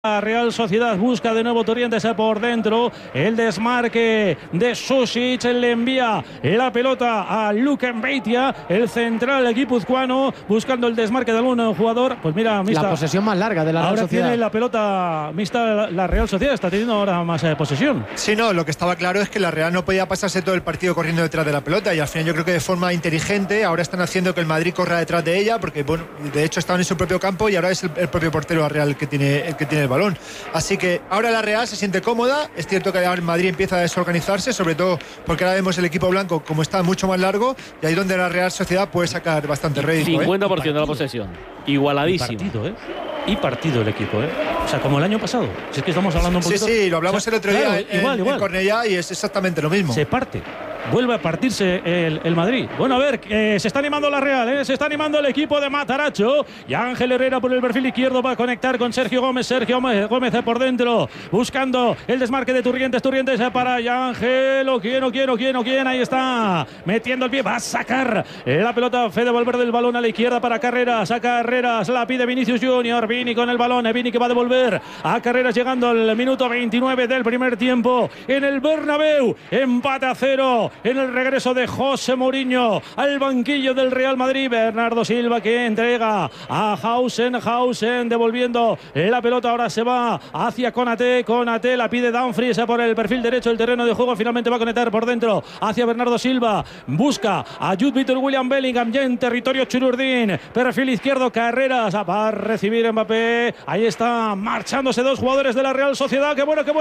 La Real Sociedad busca de nuevo Torrientes por dentro. El desmarque de Sušić, le envía la pelota a Luka Mbeitia, el central guipuzcoano, buscando el desmarque de algún jugador. Pues mira, Mista, la posesión más larga de la Real Sociedad. Ahora tiene la pelota Mista, la Real Sociedad está teniendo ahora más posesión. Sí, no, lo que estaba claro es que la Real no podía pasarse todo el partido corriendo detrás de la pelota, y al final yo creo que de forma inteligente ahora están haciendo que el Madrid corra detrás de ella, porque bueno, de hecho estaban en su propio campo y ahora es el propio portero Real el que tiene el balón. Así que ahora la Real se siente cómoda. Es cierto que ahora el Madrid empieza a desorganizarse, sobre todo porque ahora vemos el equipo blanco como está mucho más largo, y ahí donde la Real Sociedad puede sacar bastante rédito. 50% de la posesión. Igualadísimo. Y partido el equipo, O sea, como el año pasado. Si es que estamos hablando un poquito. Sí, lo hablamos el otro día igual. en Cornellá, y es exactamente lo mismo. Se parte. Vuelve a partirse el Madrid. Bueno, a ver, se está animando la Real, se está animando el equipo de Matarazzo. Y Ángel Herrera por el perfil izquierdo va a conectar con Sergio Gómez. Sergio Gómez por dentro, buscando el desmarque de Turrientes para Ángel. ¿Quién? Ahí está, metiendo el pie. Va a sacar la pelota Fede Valverde del balón a la izquierda para Carreras. Saca Carreras, la pide Vinicius Junior. Vini con el balón, Vini que va a devolver a Carreras, llegando al minuto 29 del primer tiempo en el Bernabéu. Empate a 0 en el regreso de José Mourinho al banquillo del Real Madrid. Bernardo Silva que entrega a Hausen devolviendo la pelota. Ahora se va hacia Konaté la pide Dumfries por el perfil derecho del terreno de juego. Finalmente va a conectar por dentro hacia Bernardo Silva. Busca a Jude Víctor-William Bellingham ya en territorio chururdín. Perfil izquierdo, Carreras va a recibir Mbappé. Ahí está marchándose dos jugadores de la Real Sociedad. Qué bueno.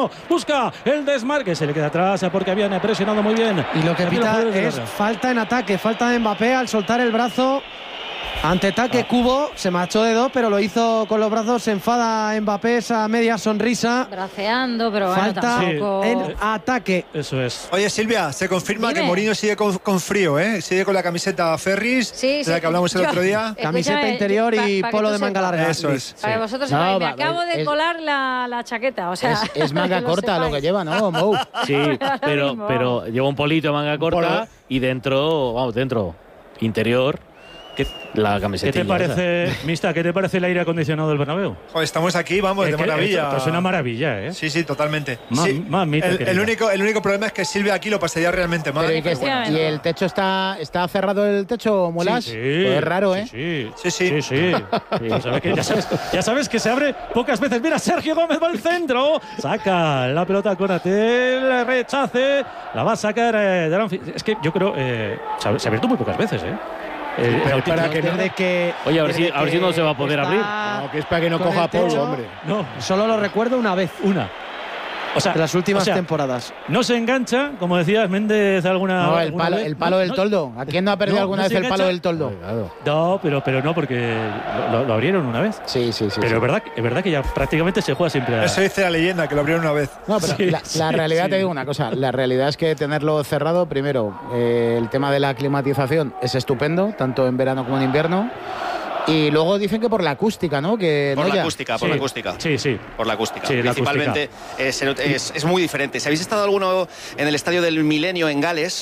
Busca el desmarque. Se le queda atrás porque habían presionado muy bien. Y lo que pita es falta en ataque, falta de Mbappé al soltar el brazo. Ante ataque Cubo, se marchó de dos, pero lo hizo con los brazos. Se enfada Mbappé, esa media sonrisa. Braceando, pero falta tampoco. En ataque. Eso es. Oye, Silvia, se confirma que Mourinho sigue con frío, Sigue con la camiseta Ferris, de la que hablamos el otro día. Camiseta interior y polo de manga larga. Eso es. Para vosotros, me acabo de colar la chaqueta. O sea, es manga corta lo que lleva, ¿no, Mou? Sí, pero lleva un polito de manga corta y dentro, interior. La camiseta. ¿Qué te parece, Mista? ¿Qué te parece el aire acondicionado del Bernabéu? Joder, estamos aquí, vamos, de maravilla. Esto es una maravilla, Sí, totalmente. El único problema es que Silvia aquí lo pasaría realmente mal. ¿Y el techo está cerrado, el techo, Molas? Sí. Pues es raro, Sí. Ya sabes que se abre pocas veces. Mira, Sergio Gómez va al centro. Saca la pelota con Atel, rechace. La va a sacar es que yo creo se ha abierto muy pocas veces, Pero para que oye, a ver si no se va a poder abrir. No, que es para que no coja polvo, hombre. No, solo lo recuerdo una vez. O sea, de las últimas temporadas. No se engancha, como decías, Méndez alguna. No, el palo del toldo. ¿A quién no ha perdido alguna vez el palo del toldo? No, pero no, porque lo abrieron una vez. Sí. Pero es verdad que ya prácticamente se juega siempre. Eso dice la leyenda, que lo abrieron una vez. No, pero la realidad, te digo una cosa. La realidad es que tenerlo cerrado, primero, el tema de la climatización es estupendo, tanto en verano como en invierno. Y luego dicen que por la acústica, ¿no? Por la acústica. Sí. Por la acústica. Sí, principalmente es muy diferente. Si habéis estado alguno en el estadio del Milenio en Gales.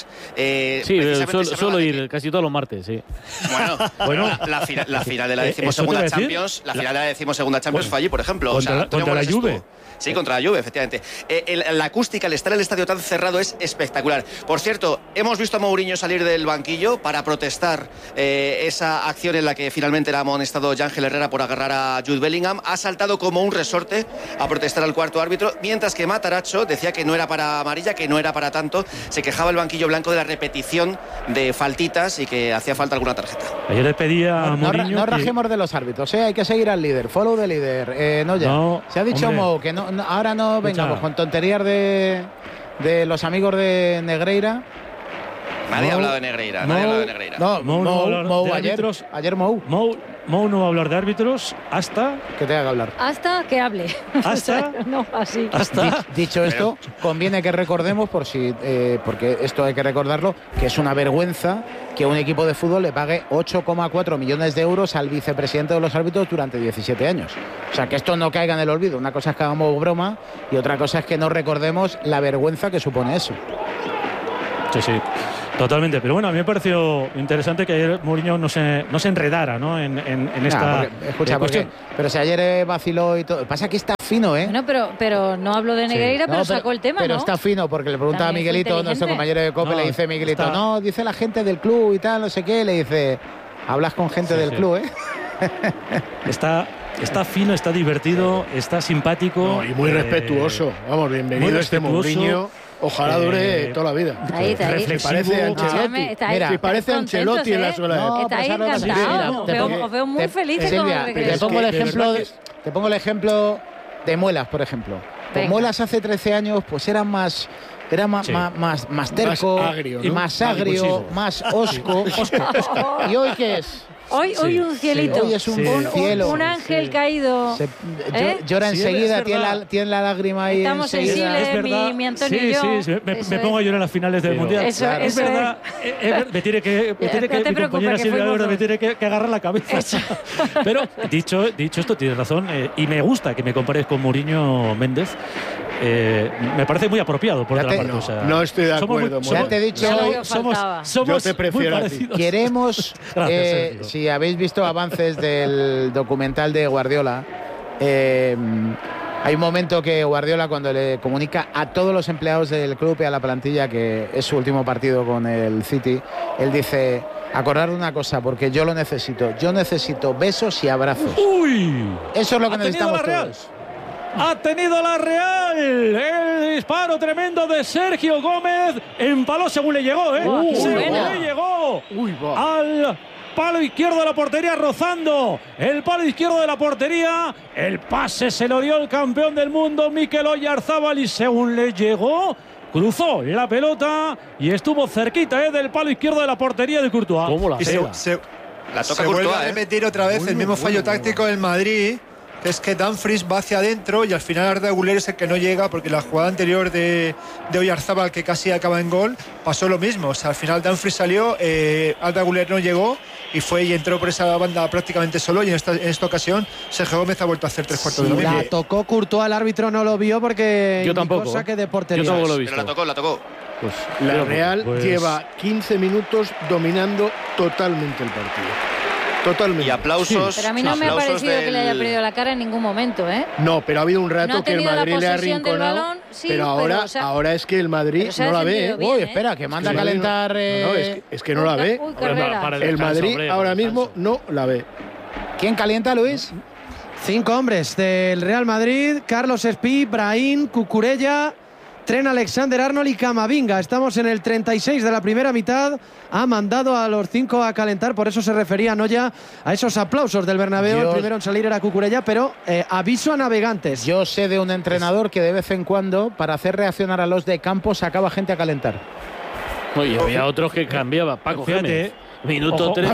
Suelo ir casi todos los martes, sí. Bueno, la final de la decimosegunda Champions. La final de la decimosegunda Champions fue allí, por ejemplo. Contra la Juve. Sí, contra la Juve, efectivamente. La acústica, al estar en el estadio tan cerrado, es espectacular. Por cierto, hemos visto a Mourinho salir del banquillo para protestar esa acción en la que finalmente era amonestado Ángel Herrera por agarrar a Jude Bellingham. Ha saltado como un resorte a protestar al cuarto árbitro, mientras que Matarazzo decía que no era para amarilla, que no era para tanto. Se quejaba el banquillo blanco de la repetición de faltitas y que hacía falta alguna tarjeta. Ayer le pedía a Mourinho no rajemos de los árbitros, hay que seguir al líder, follow the líder. Se ha dicho Mou que ahora no vengamos con tonterías de los amigos de Negreira. Nadie ha hablado de Negreira. No, Mou ayer Mou. Mou no va a hablar de árbitros hasta que tenga que hablar. Hasta que hable. Hasta no, así. Dicho esto, conviene que recordemos porque esto hay que recordarlo, que es una vergüenza que un equipo de fútbol le pague 8,4 millones de euros al vicepresidente de los árbitros durante 17 años. O sea, que esto no caiga en el olvido. Una cosa es que hagamos broma y otra cosa es que no recordemos la vergüenza que supone eso. Sí. Totalmente, pero bueno, a mí me pareció interesante que ayer Mourinho no se enredara, ¿no? en esta cuestión. Pero si ayer vaciló y todo. Pasa que está fino, ¿eh? Bueno, pero no hablo de Negreira, pero sacó el tema, pero ¿no? Está fino, porque le pregunta también a Miguelito, nuestro compañero de COPE, le dice Miguelito, no, dice la gente del club y tal, no sé qué, le dice, hablas con gente del club, ¿eh? Está fino, está divertido, está simpático. Y muy respetuoso. Vamos, bienvenido este Mourinho. Ojalá dure toda la vida. Ahí. Me parece Ancelotti. Mira, si parece Ancelotti en la escuela. Está ahí encantado. Os veo muy felices con el regreso. Te pongo el ejemplo de Muelas, por ejemplo. Pues Muelas hace 13 años pues era más terco, más agrio, más osco. ¿Y hoy qué es? Hoy un cielito. Hoy es un cielo. Un ángel caído. Llora enseguida, tiene la lágrima ahí. Estamos sensibles, mi Antonio y yo. Sí, me pongo a llorar en las finales del Mundial. Es verdad. Me tiene que mi compañera Silvia Alberto me tiene que agarrar la cabeza. Pero dicho esto, tienes razón. Y me gusta que me compares con Mourinho Méndez. Me parece muy apropiado por otra parte. No estoy de acuerdo. Ya te he dicho, somos te prefiero muy a ti. parecidos. Queremos, si habéis visto avances del documental de Guardiola, hay un momento que Guardiola, cuando le comunica a todos los empleados del club y a la plantilla que es su último partido con el City, él dice: acordar una cosa, porque yo lo necesito. Yo necesito besos y abrazos. ¡Uy! Eso es lo que necesitamos todos. Ha tenido la Real el disparo tremendo de Sergio Gómez. Empaló según le llegó, le llegó al palo izquierdo de la portería, rozando el palo izquierdo de la portería. El pase se lo dio el campeón del mundo, Mikel Oyarzabal, y según le llegó, cruzó la pelota y estuvo cerquita del palo izquierdo de la portería de Courtois. ¿Cómo la pega? La toca se vuelve Courtois, a repetir otra vez el mismo fallo táctico del Madrid, que es que Dumfries va hacia adentro y al final Arda Güler es el que no llega, porque la jugada anterior de Oyarzabal, que casi acaba en gol, pasó lo mismo. O sea, al final Dumfries salió, Arda Güler no llegó y entró por esa banda prácticamente solo, y en esta ocasión Sergio Gómez ha vuelto a hacer 3/4 de lo mismo. La tocó Courtois, el árbitro no lo vio porque yo tampoco, saque de portería. Yo tampoco lo he visto. Pero la tocó. Pues la Real lleva 15 minutos dominando totalmente el partido. Totalmente. Y aplausos. Pero a mí no me ha parecido que le haya perdido la cara en ningún momento, ¿eh? No, pero ha habido un rato que el Madrid le ha arrinconado. Balón, sí, pero ahora es que el Madrid no la ve. Bien, espera, que manda a calentar. No, es que no la ve. El Madrid ahora mismo no la ve. ¿Quién calienta, Luis? 5 hombres del Real Madrid: Carlos Espí, Brahim, Cucurella, Trent Alexander-Arnold y Camavinga. Estamos en el 36 de la primera mitad. Ha mandado a los 5 a calentar, por eso se refería Noya a esos aplausos del Bernabéu. El primero en salir era Cucurella, pero aviso a navegantes. Yo sé de un entrenador que de vez en cuando, para hacer reaccionar a los de campo, sacaba gente a calentar. Oye, había otros que cambiaba. Paco Gémez. Minuto 3,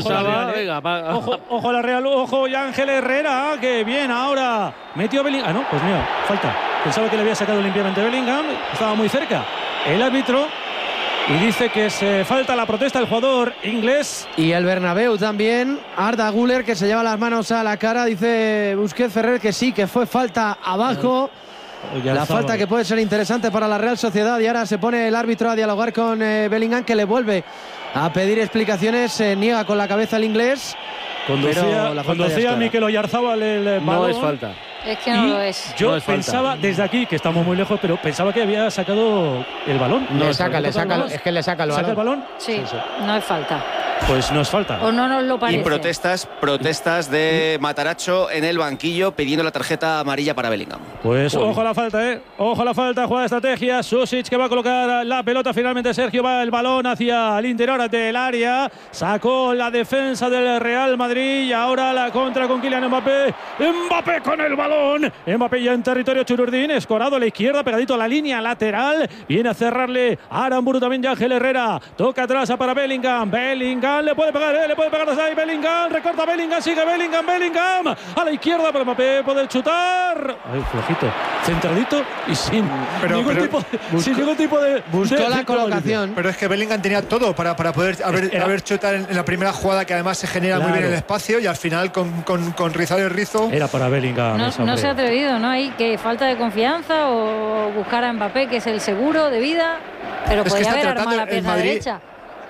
ojo la Real, ojo y Ángel Herrera, que bien ahora metió Bellingham. No, pues mira, falta. Pensaba que le había sacado limpiamente Bellingham, estaba muy cerca el árbitro y dice que se falta la protesta del jugador inglés. Y el Bernabéu también, Arda Güler, que se lleva las manos a la cara, dice Busquets Ferrer que sí, que fue falta abajo. La falta que puede ser interesante para la Real Sociedad, y ahora se pone el árbitro a dialogar con Bellingham, que le vuelve a pedir explicaciones. Se niega con la cabeza el inglés. Conducía Mikel Oyarzabal el balón. No es falta. Es que no lo es. Yo no es pensaba falta. Desde aquí, que estamos muy lejos, pero pensaba que había sacado el balón. Le saca el balón. Sí, no es falta. Pues no es falta. O no nos lo parece. Y protestas de Mataracho en el banquillo pidiendo la tarjeta amarilla para Bellingham. Pues ojo a la falta, ojo a la falta, jugada de estrategia. Susic, que va a colocar la pelota. Finalmente Sergio va el balón hacia el interior del área. Sacó la defensa del Real Madrid y ahora la contra con Kylian Mbappé. Mbappé con el balón. Mbappé ya en territorio Chururdín, escorado a la izquierda, pegadito a la línea lateral. Viene a cerrarle a Aramburu también ya Ángel Herrera. Toca atrás para Bellingham. Bellingham le puede pegar desde ahí. Bellingham, recorta Bellingham, sigue Bellingham a la izquierda, pero Mbappé puede chutar. Ay, flojito, centradito y sin ningún tipo de buscó la colocación. Pero es que Bellingham tenía todo para poder haber chutado en la primera jugada, que además se genera muy bien el espacio, y al final con Rizal y Rizo. Era para Bellingham. No se ha atrevido, ¿no? Hay que falta de confianza, o buscar a Mbappé, que es el seguro de vida, pero podría haber armado la pierna derecha.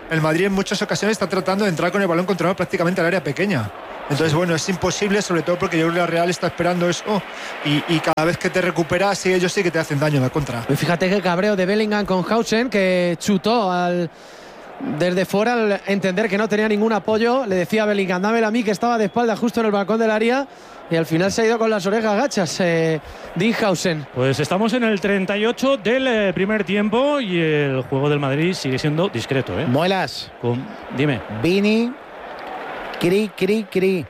el Madrid en muchas ocasiones está tratando de entrar con el balón controlado prácticamente al área pequeña. Entonces, bueno, es imposible, sobre todo porque yo creo que la Real está esperando eso y cada vez que te recuperas, sí, ellos sí que te hacen daño en la contra. Y fíjate que cabreo de Bellingham con Hausen, que chutó desde fuera al entender que no tenía ningún apoyo. Le decía a Bellingham, dámela a mí, que estaba de espalda justo en el balcón del área. Y al final se ha ido con las orejas gachas, Dean Hausen. Pues estamos en el 38 del primer tiempo y el juego del Madrid sigue siendo discreto, ¿eh? Muelas. Dime. Vini. Cri.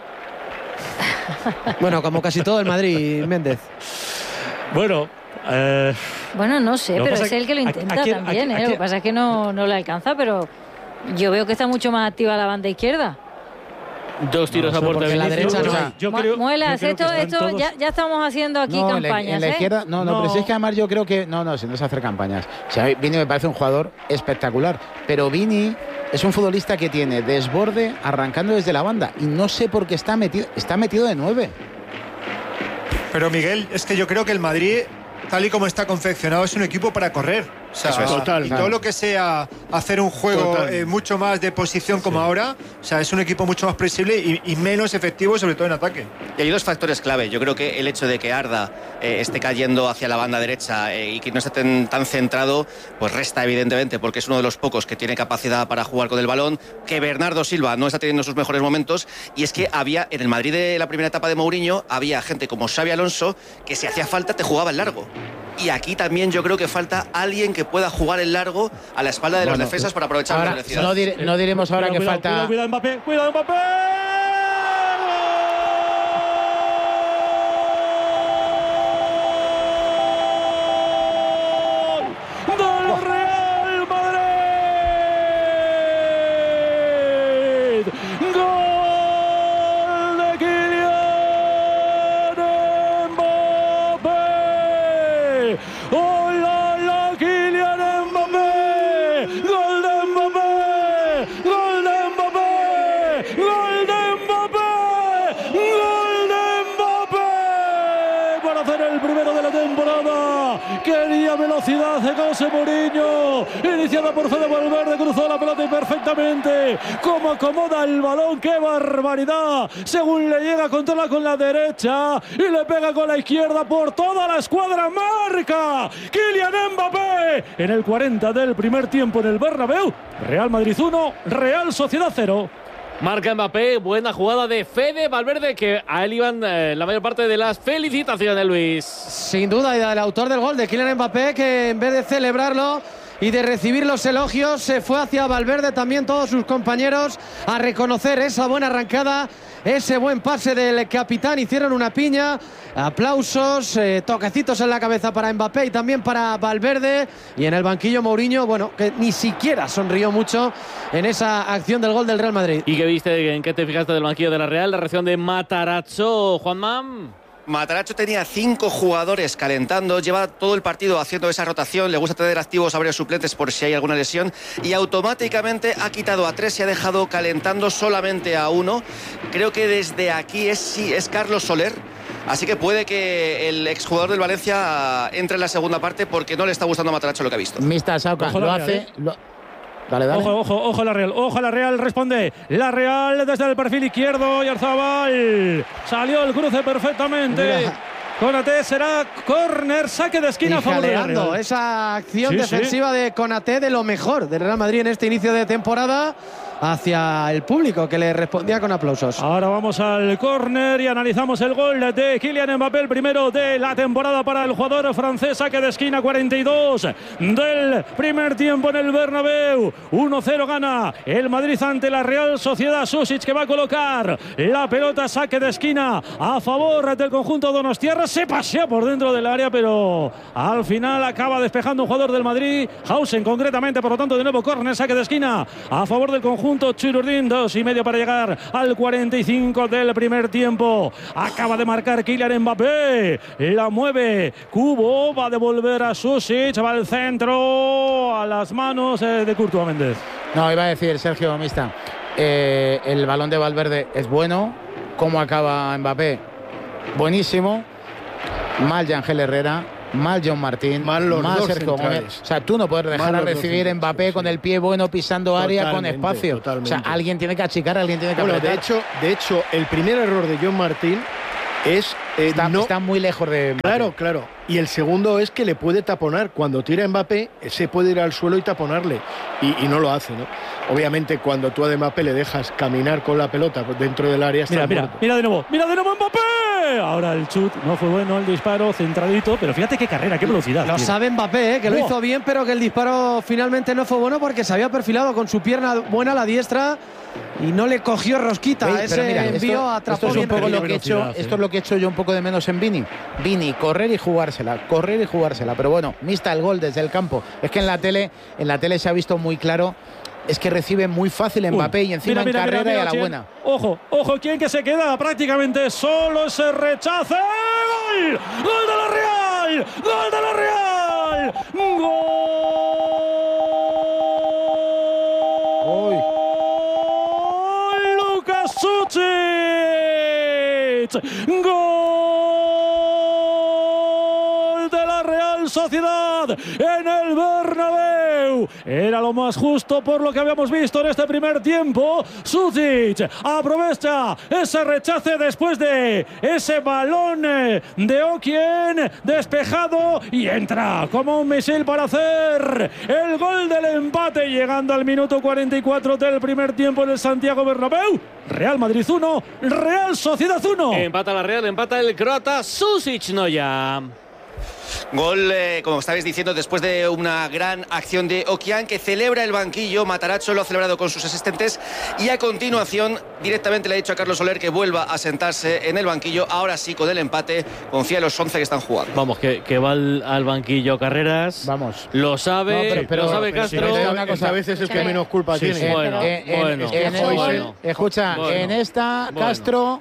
Bueno, como casi todo el Madrid, Méndez. Bueno, bueno, no sé, pero es él que lo intenta aquí, también, ¿eh? Lo que pasa es que no le alcanza, pero yo veo que está mucho más activa la banda izquierda. 2 tiros a puerta de la derecha no. Muelas, esto ya estamos haciendo aquí campañas. En la izquierda, pero si es que además yo creo que si no es hacer campañas. O sea, Vini me parece un jugador espectacular, pero Vini es un futbolista que tiene desborde arrancando desde la banda y no sé por qué está metido de 9. Pero Miguel, es que yo creo que el Madrid, tal y como está confeccionado, es un equipo para correr. O sea, total, y todo lo que sea hacer un juego mucho más de posición como ahora, o sea, es un equipo mucho más previsible y menos efectivo, sobre todo en ataque. Y hay 2 factores clave. Yo creo que el hecho de que Arda esté cayendo hacia la banda derecha y que no esté tan centrado, pues resta evidentemente, porque es uno de los pocos que tiene capacidad para jugar con el balón, que Bernardo Silva no está teniendo sus mejores momentos, y es que había, en el Madrid de la primera etapa de Mourinho, había gente como Xabi Alonso que si hacía falta te jugaba en largo. Y aquí también yo creo que falta alguien que pueda jugar en largo a la espalda de los defensas para aprovechar la velocidad. No diremos ahora que falta. Cuidado Mbappé. Velocidad de José Mourinho, iniciada por Fede Valverde, cruzó la pelota y perfectamente como acomoda el balón, qué barbaridad, según le llega, controla con la derecha y le pega con la izquierda por toda la escuadra, marca Kylian Mbappé en el 40 del primer tiempo en el Bernabéu. Real Madrid 1, Real Sociedad 0. Marca Mbappé, buena jugada de Fede Valverde, que a él iban la mayor parte de las felicitaciones, Luis. Sin duda, y del autor del gol de Kylian Mbappé, que en vez de celebrarlo y de recibir los elogios, se fue hacia Valverde, también todos sus compañeros, a reconocer esa buena arrancada, ese buen pase del capitán. Hicieron una piña, aplausos, toquecitos en la cabeza para Mbappé y también para Valverde. Y en el banquillo Mourinho, bueno, que ni siquiera sonrió mucho en esa acción del gol del Real Madrid. ¿Y qué viste, en qué te fijaste del banquillo de la Real? La reacción de Matarazzo, Juanma. Matarazzo tenía 5 jugadores calentando, lleva todo el partido haciendo esa rotación, le gusta tener activos a varios suplentes por si hay alguna lesión, y automáticamente ha quitado a 3 y ha dejado calentando solamente a 1. Creo que desde aquí es Carlos Soler, así que puede que el exjugador del Valencia entre en la segunda parte porque no le está gustando a Matarazzo lo que ha visto. Mista Sauca lo hace... Dale. Ojo la Real, responde la Real desde el perfil izquierdo, y Oyarzabal salió el cruce perfectamente. Mira. Konaté, será córner, saque de esquina a favor de la Real. Esa acción defensiva de Konaté, de lo mejor del Real Madrid en este inicio de temporada, hacia el público que le respondía con aplausos. Ahora vamos al córner y analizamos el gol de Kylian Mbappé, el primero de la temporada para el jugador francés. Saque de esquina, 42 del primer tiempo en el Bernabéu. 1-0 gana el Madrid ante la Real Sociedad. Susic, que va a colocar la pelota, saque de esquina a favor del conjunto donostiarra. Se pasea por dentro del área, pero al final acaba despejando un jugador del Madrid, Hausen concretamente. Por lo tanto, de nuevo córner, saque de esquina a favor del conjunto Chururdín. 2,5 para llegar al 45 del primer tiempo. Acaba de marcar Kylian Mbappé, la mueve Cubo, va a devolver a Susic, va al centro, a las manos de Courtois Méndez. No, iba a decir Sergio Mista, el balón de Valverde es bueno. ¿Cómo acaba Mbappé? Buenísimo. Mal de Ángel Herrera, mal John Martín, mal los dos Sergio Gómez. centrales. O sea, tú no puedes dejar a recibir a Mbappé con el pie bueno pisando área con espacio. Totalmente. O sea, alguien tiene que achicar, alguien tiene que apretar. De hecho, el primer error de John Martín es está muy lejos de Mbappé. Claro. Y el segundo es que le puede taponar. Cuando tira Mbappé, se puede ir al suelo y taponarle. Y no lo hace, ¿no? Obviamente, cuando tú a Mbappé le dejas caminar con la pelota dentro del área, mira de nuevo Mbappé. Ahora el chut no fue bueno, el disparo centradito, pero fíjate qué carrera, qué velocidad. Lo sabe Mbappé, que lo hizo bien, pero que el disparo finalmente no fue bueno porque se había perfilado con su pierna buena la diestra y no le cogió rosquita. Ese envío atrapó bien. Esto es lo que he hecho yo un poco de menos en Vini. Vini, correr y jugársela. Pero bueno, mixta el gol desde el campo. Es que en la tele se ha visto muy claro. Es que recibe muy fácil Mbappé y encima en carrera y a la buena. Ojo, ¿quién que se queda prácticamente solo? Ese rechace. ¡Gol! ¡Gol de la Real! ¡Gol de la Real! ¡Gol! ¡Lucas Sucic! ¡Gol de la Real Sociedad en el Bernabéu! Era lo más justo por lo que habíamos visto en este primer tiempo. Sucic aprovecha ese rechace después de ese balón de Oquien despejado y entra como un misil para hacer el gol del empate, llegando al minuto 44 del primer tiempo en el Santiago Bernabéu. Real Madrid 1, Real Sociedad 1. Empata la Real, empata el croata Susic Noya. Gol, como estabais diciendo, después de una gran acción de Okian, que celebra el banquillo. Matarazzo lo ha celebrado con sus asistentes y a continuación directamente le ha dicho a Carlos Soler que vuelva a sentarse en el banquillo. Ahora sí, con el empate, confía en los 11 que están jugando. Vamos, que va al banquillo Carreras. Vamos. Lo sabe, lo sabe Castro. Esta vez es el que menos culpa tiene. Escucha, en esta Castro,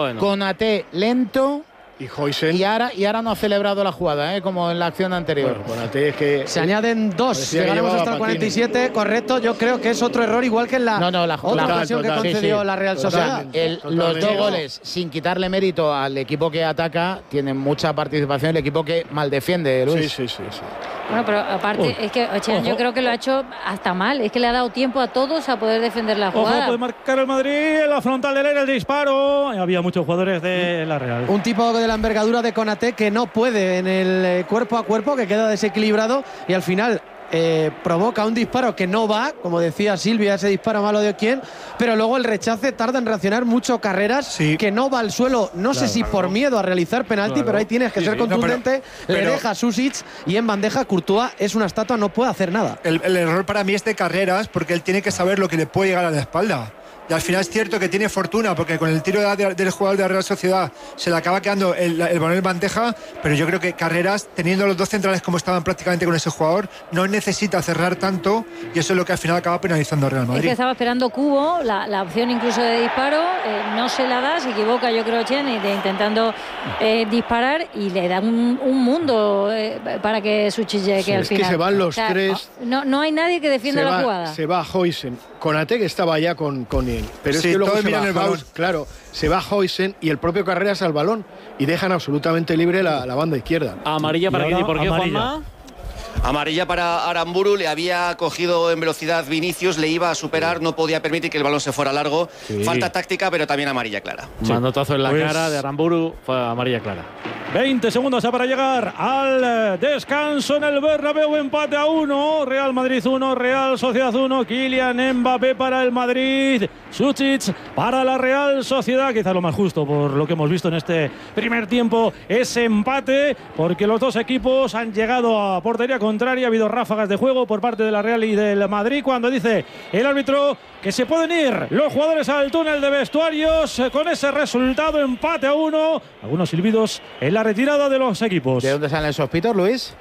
Konaté lento. Y Huijsen. Y ahora no ha celebrado la jugada, como en la acción anterior. Bueno, Konaté es que se añaden dos. Llegaremos hasta el 47, correcto. Yo creo que es otro error, igual que en la otra ocasión que concedió la Real Sociedad. Los dos goles, sin quitarle mérito al equipo que ataca, tienen mucha participación el equipo que mal defiende, Luis. Sí. Bueno, pero aparte, es que Ochian yo creo que lo ha hecho hasta mal. Es que le ha dado tiempo a todos a poder defender la jugada. Puede marcar el Madrid en la frontal del área, el disparo. Había muchos jugadores de la Real. Un tipo de la envergadura de Konaté que no puede en el cuerpo a cuerpo, que queda desequilibrado y al final provoca un disparo que no va, como decía Silvia, ese disparo malo de Oquien, pero luego el rechace tarda en reaccionar mucho. Carreras que no va al suelo, no sé si por miedo a realizar penalti, pero ahí tienes que ser contundente. Le deja Susic y en bandeja Courtois es una estatua, no puede hacer nada. El error para mí es de Carreras, porque él tiene que saber lo que le puede llegar a la espalda. Y al final es cierto que tiene fortuna, porque con el tiro del jugador de la Real Sociedad se le acaba quedando el balón en bandeja, pero yo creo que Carreras, teniendo los dos centrales como estaban prácticamente con ese jugador, no necesita cerrar tanto, y eso es lo que al final acaba penalizando al Real Madrid. Es que estaba esperando Cubo, la opción incluso de disparo, no se la da, se equivoca yo creo Chen, intentando disparar, y le da un mundo para que Susic llegue al final. Es que se van los tres. No hay nadie que defienda la jugada. Se va Huijsen, Konaté, que estaba ya con él. Pero es que luego se va el balón. Claro, se va Huijsen y el propio Carreras al balón y dejan absolutamente libre la banda izquierda. Amarilla para quién y por qué, Juanma. Amarilla para Aramburu, le había cogido en velocidad Vinicius, le iba a superar, no podía permitir que el balón se fuera largo. Falta táctica, pero también amarilla clara. Manotazo en la cara de Aramburu, fue amarilla clara. 20 segundos para llegar al descanso en el Bernabéu. Empate a 1. Real Madrid 1, Real Sociedad 1. Kylian Mbappé para el Madrid. Susic para la Real Sociedad. Quizá lo más justo por lo que hemos visto en este primer tiempo. Ese empate, porque los dos equipos han llegado a portería contraria. Ha habido ráfagas de juego por parte de la Real y del Madrid, cuando dice el árbitro que se pueden ir los jugadores al túnel de vestuarios con ese resultado. Empate a 1. Algunos silbidos en la retirada de los equipos. ¿De dónde salen esos pitos, Luis?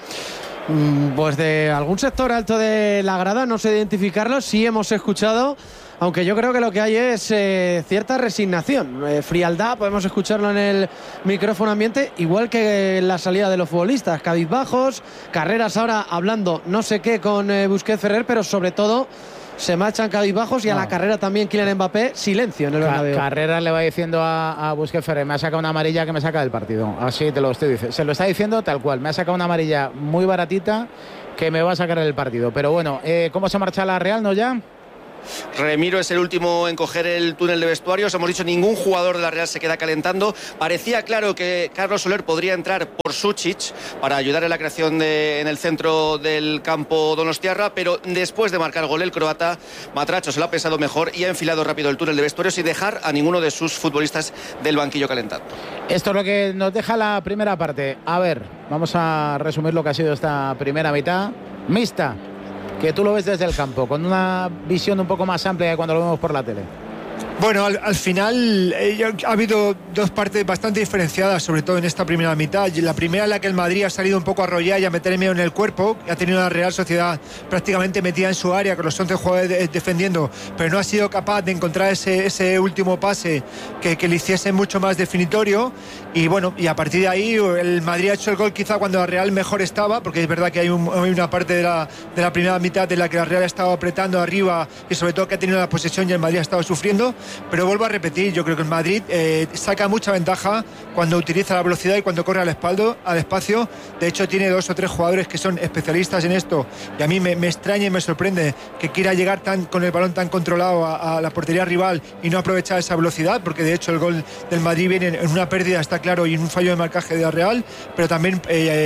Pues de algún sector alto de la grada, no sé identificarlos, sí hemos escuchado, aunque yo creo que lo que hay es cierta resignación, frialdad, podemos escucharlo en el micrófono ambiente, igual que en la salida de los futbolistas, cabizbajos, Carreras ahora hablando no sé qué con Busquets Ferrer, pero sobre todo se marchan cabizbajos y a la carrera también Kylian Mbappé, silencio en el Bernabéu. Carrera le va diciendo a Busquets: Ferrer, me ha sacado una amarilla que me saca del partido. Así te lo estoy diciendo. Se lo está diciendo tal cual. Me ha sacado una amarilla muy baratita que me va a sacar del partido. Pero bueno, ¿cómo se marcha la Real, no ya? Remiro es el último en coger el túnel de vestuarios. Hemos dicho, ningún jugador de la Real se queda calentando. Parecía claro que Carlos Soler podría entrar por Sučić para ayudar en la creación en el centro del campo donostiarra, pero después de marcar gol el croata, Matracho se lo ha pensado mejor y ha enfilado rápido el túnel de vestuarios sin dejar a ninguno de sus futbolistas del banquillo calentando. Esto es lo que nos deja la primera parte. A ver, vamos a resumir lo que ha sido esta primera mitad mixta, que tú lo ves desde el campo, con una visión un poco más amplia que cuando lo vemos por la tele. Bueno, al final ha habido dos partes bastante diferenciadas, sobre todo en esta primera mitad. La primera en la que el Madrid ha salido un poco a arrollar y a meter el miedo en el cuerpo, ha tenido una Real Sociedad prácticamente metida en su área, con los 11 jugadores defendiendo, pero no ha sido capaz de encontrar ese último pase que le hiciese mucho más definitorio. Y bueno, y a partir de ahí el Madrid ha hecho el gol quizá cuando la Real mejor estaba, porque es verdad que hay una parte de la primera mitad en la que la Real ha estado apretando arriba y sobre todo que ha tenido la posesión y el Madrid ha estado sufriendo. Pero vuelvo a repetir, yo creo que el Madrid saca mucha ventaja cuando utiliza la velocidad y cuando corre al espacio. De hecho, tiene 2 o 3 jugadores que son especialistas en esto, y a mí me extraña y me sorprende que quiera llegar con el balón tan controlado a la portería rival y no aprovechar esa velocidad, porque de hecho el gol del Madrid viene en una pérdida, está claro, y en un fallo de marcaje de la Real, pero también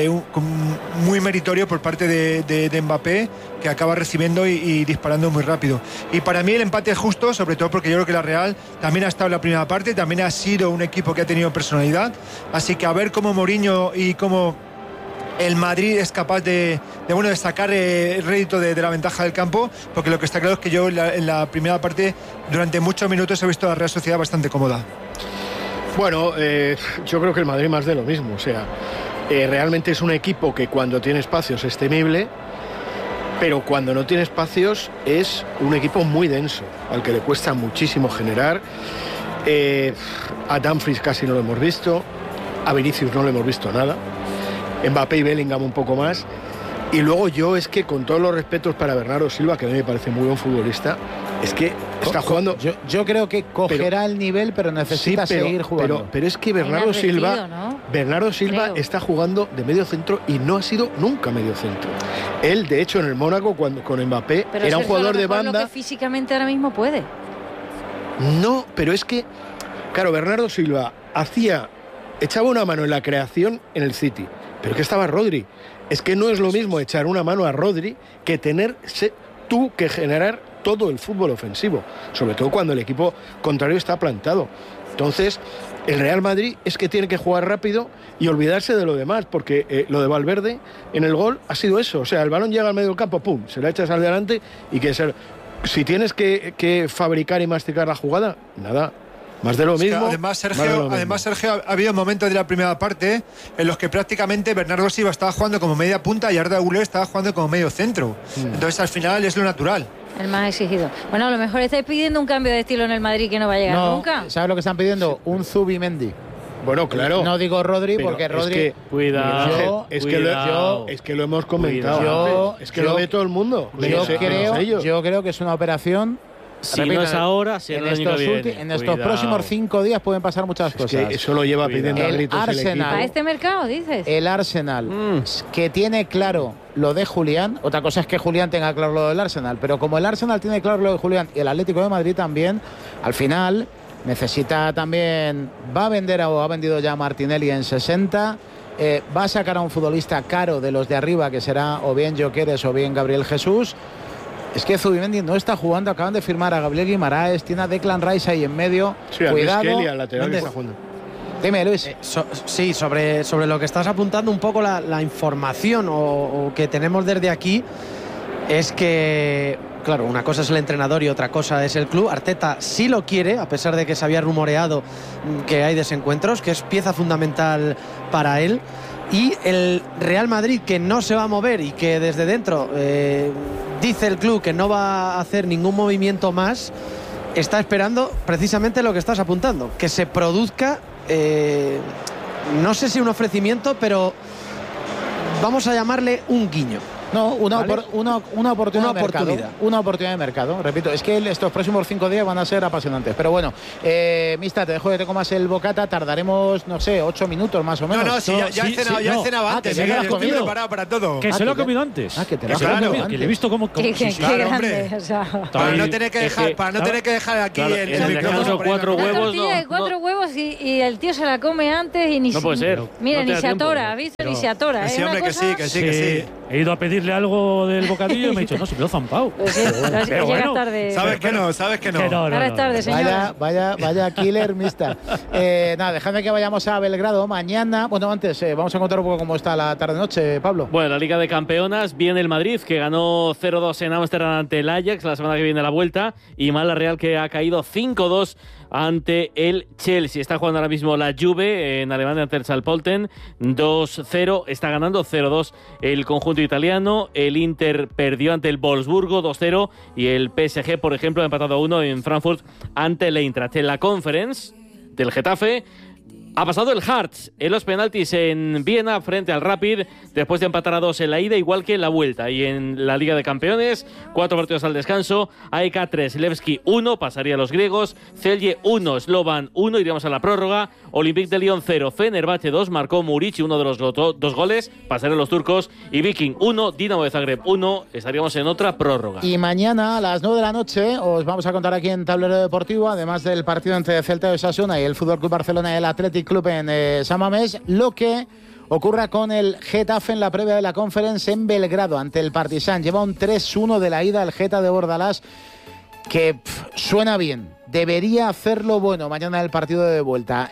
muy meritorio por parte de Mbappé, que acaba recibiendo y disparando muy rápido. Y para mí el empate es justo, sobre todo porque yo creo que la Real también ha estado en la primera parte, también ha sido un equipo que ha tenido personalidad, así que a ver cómo Mourinho y cómo el Madrid es capaz de sacar rédito de la ventaja del campo, porque lo que está claro es que yo en la primera parte durante muchos minutos he visto a la Real Sociedad bastante cómoda. Bueno, yo creo que el Madrid más de lo mismo, o sea, realmente es un equipo que cuando tiene espacios es temible, pero cuando no tiene espacios es un equipo muy denso, al que le cuesta muchísimo generar. A Dumfries casi no lo hemos visto, a Vinicius no lo hemos visto nada, Mbappé y Bellingham un poco más. Y luego yo es que, con todos los respetos para Bernardo Silva, que a mí me parece muy buen futbolista, es que está jugando... Yo creo que cogerá el nivel, pero necesita seguir jugando. Pero es que Bernardo Silva, ¿no? Está jugando de medio centro y no ha sido nunca medio centro. Él, de hecho, en el Mónaco, con Mbappé, pero era un jugador de banda... Lo que físicamente ahora mismo puede. No, pero es que, claro, Bernardo Silva echaba una mano en la creación en el City, pero que estaba Rodri. Es que no es lo mismo echar una mano a Rodri que tú que generar todo el fútbol ofensivo, sobre todo cuando el equipo contrario está plantado. Entonces, el Real Madrid es que tiene que jugar rápido y olvidarse de lo demás, porque lo de Valverde en el gol ha sido eso. O sea, el balón llega al medio del campo, pum, se la echas al delante y si tienes que fabricar y masticar la jugada, nada. Más de lo mismo. Además, Sergio, ha habido momentos de la primera parte en los que prácticamente Bernardo Silva estaba jugando como media punta y Arda Güler estaba jugando como medio centro. Entonces, al final es lo natural. El más exigido. Bueno, a lo mejor estáis pidiendo un cambio de estilo en el Madrid que no va a llegar nunca. ¿Sabes lo que están pidiendo? Un Zubimendi. Bueno, claro. No digo Rodri, porque Rodri... Cuidado. Es que lo hemos comentado. Es que lo ve todo el mundo. Yo creo que es una operación... Si no es ahora, si en estos próximos 5 días pueden pasar muchas cosas. Que eso lo lleva pidiendo a gritos el equipo. ¿A este mercado, dices? El Arsenal, que tiene claro lo de Julián. Otra cosa es que Julián tenga claro lo del Arsenal, pero como el Arsenal tiene claro lo de Julián y el Atlético de Madrid también, al final necesita también... Va a vender o ha vendido ya a Martinelli en 60. Va a sacar a un futbolista caro de los de arriba, que será o bien Gyökeres o bien Gabriel Jesús. Es que Zubimendi no está jugando, acaban de firmar a Gabriel Guimaraes, tiene a Declan Rice ahí en medio. Sí, cuidado. Kelly, al lateral que está jugando. Dime, Luis. Sí, sobre lo que estás apuntando, un poco la información o que tenemos desde aquí es que, claro, una cosa es el entrenador y otra cosa es el club. Arteta sí lo quiere, a pesar de que se había rumoreado que hay desencuentros, que es pieza fundamental para él. Y el Real Madrid, que no se va a mover y que desde dentro dice el club que no va a hacer ningún movimiento más, está esperando precisamente lo que estás apuntando, que se produzca, no sé si un ofrecimiento, pero vamos a llamarle un guiño. No, una oportunidad de mercado. oportunidad. Una oportunidad de mercado. Repito, es que estos próximos 5 días van a ser apasionantes. Pero bueno, Mista, te dejo que te comas el bocata. Tardaremos, no sé, 8 minutos más o menos. No, sí, ya he cenado antes. que ya Estoy preparado para todo. Que se lo ha comido antes. Que te lo Que has se lo ha comido comido, antes. que le he visto cómo Qué claro, grande. hombre. O sea, Para no tener que dejar aquí Claro, el en el micrófono. descanso, 4 una huevos. tortilla de 4 huevos y el tío se la come antes y ni No puede ser. Mira, No te ni da se tiempo. atora, ¿viste? Ni se atora. Sí, Una hombre, que cosa- sí, que sí. He ido a pedirle algo del bocadillo y me ha dicho, no, se me lo he zampado. Pues sí, Pero llega bueno, tarde. Sabes que no. Que no. Ahora es tarde, señora. Vaya killer, Mista. Nada, dejadme que vayamos a Belgrado mañana. Bueno, antes vamos a contar un poco cómo está la tarde-noche, Pablo. Bueno, la Liga de Campeonas, viene el Madrid, que ganó 0-2 en Ámsterdam ante el Ajax la semana que viene la vuelta, y más la Real, que ha caído 5-2 ante el Chelsea. Está jugando ahora mismo la Juve en Alemania ante el Salpolten, 2-0, está ganando 0-2 el conjunto italiano. El Inter perdió ante el Wolfsburgo 2-0 y el PSG, por ejemplo, ha empatado 1 en Frankfurt ante el Eintracht. En la Conference del Getafe ha pasado el Hearts en los penaltis en Viena frente al Rapid, después de empatar a 2 en la ida, igual que en la vuelta. Y en la Liga de Campeones, 4 partidos al descanso. AEK 3, Levski 1, pasaría a los griegos. Celje 1, Slovan 1, iríamos a la prórroga. Olympique de Lyon 0, Fenerbahce 2, marcó Murici uno de los 2 goles, pasarían los turcos. Y Viking 1, Dinamo de Zagreb 1, estaríamos en otra prórroga. Y mañana a las 9 de la noche os vamos a contar aquí en Tablero Deportivo, además del partido entre Celta de Osasuna y el FC Barcelona y el Athletic Club en San Mamés, lo que ocurra con el Getafe en la previa de la Conference en Belgrado ante el Partizan. Lleva un 3-1 de la ida el Geta de Bordalás, que suena bien. Debería hacerlo bueno mañana el partido de vuelta.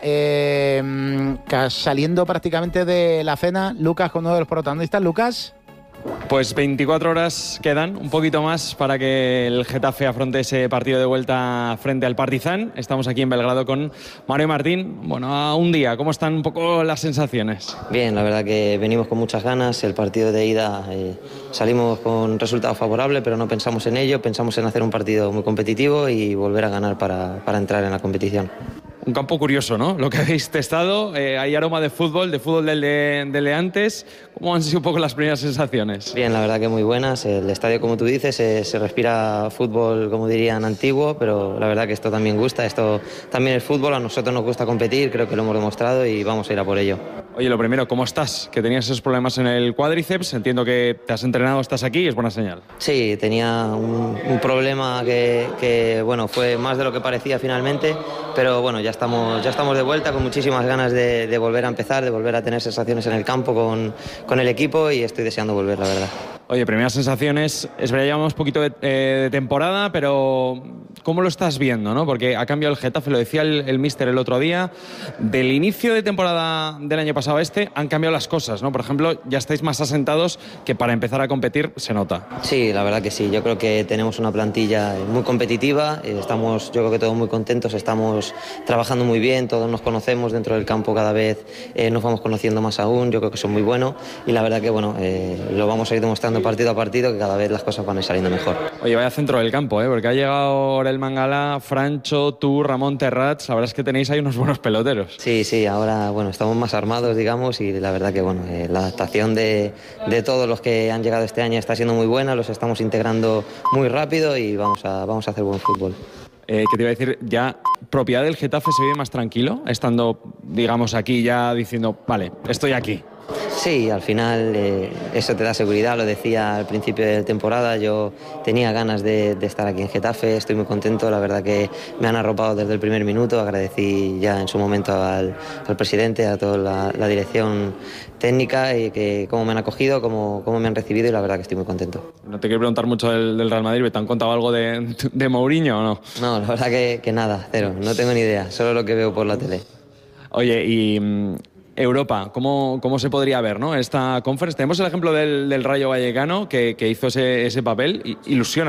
Saliendo prácticamente de la cena, Lucas con uno de los protagonistas. Lucas. Pues 24 horas quedan, un poquito más para que el Getafe afronte ese partido de vuelta frente al Partizan. Estamos aquí en Belgrado con Mario Martín. Bueno, a un día, ¿cómo están un poco las sensaciones? Bien, la verdad que venimos con muchas ganas. El partido de ida salimos con resultado favorable, pero no pensamos en ello. Pensamos en hacer un partido muy competitivo y volver a ganar para entrar en la competición. Un campo curioso, ¿no? Lo que habéis testado, hay aroma de fútbol del de antes. ¿Cómo han sido un poco las primeras sensaciones? Bien, la verdad que muy buenas. El estadio, como tú dices, se respira fútbol, como dirían, antiguo, pero la verdad que esto también gusta. Esto también es fútbol, a nosotros nos gusta competir, creo que lo hemos demostrado y vamos a ir a por ello. Oye, lo primero, ¿cómo estás? Que tenías esos problemas en el cuádriceps, entiendo que te has entrenado, estás aquí, es buena señal. Sí, tenía un problema que bueno, fue más de lo que parecía finalmente, pero bueno, ya estamos de vuelta con muchísimas ganas de volver a empezar, de volver a tener sensaciones en el campo con el equipo y estoy deseando volver, la verdad. Oye, primeras sensaciones, es verdad, llevamos poquito de temporada, pero ¿cómo lo estás viendo, no? Porque ha cambiado el Getafe, lo decía el míster el otro día, del inicio de temporada del año pasado a este, han cambiado las cosas, ¿no? Por ejemplo, ya estáis más asentados que para empezar a competir se nota. Sí, la verdad que sí, yo creo que tenemos una plantilla muy competitiva, estamos, yo creo que todos muy contentos, estamos trabajando muy bien, todos nos conocemos dentro del campo, cada vez nos vamos conociendo más aún, yo creo que eso es muy bueno y la verdad que bueno, lo vamos a ir demostrando partido a partido, que cada vez las cosas van a ir saliendo mejor. Oye, vaya centro del campo, porque ha llegado Orel Mangala, Francho, tú, Ramón Terrats, la verdad es que tenéis ahí unos buenos peloteros. Sí, ahora bueno, estamos más armados, digamos, y la verdad que bueno, la adaptación de todos los que han llegado este año está siendo muy buena, los estamos integrando muy rápido y vamos a hacer buen fútbol. Que te iba a decir, ya propiedad del Getafe se vive más tranquilo, estando, digamos, aquí ya diciendo, vale, estoy aquí. Sí, al final eso te da seguridad, lo decía al principio de temporada, yo tenía ganas de estar aquí en Getafe, estoy muy contento, la verdad que me han arropado desde el primer minuto, agradecí ya en su momento al presidente, a toda la dirección técnica y que cómo me han acogido, cómo me han recibido y la verdad que estoy muy contento. No te quiero preguntar mucho del Real Madrid, ¿te han contado algo de Mourinho o no? No, la verdad que nada, cero, no tengo ni idea, solo lo que veo por la tele. Oye, y Europa, ¿cómo se podría ver, ¿no? Esta conference. Tenemos el ejemplo del Rayo Vallecano que hizo ese papel. Ilusiona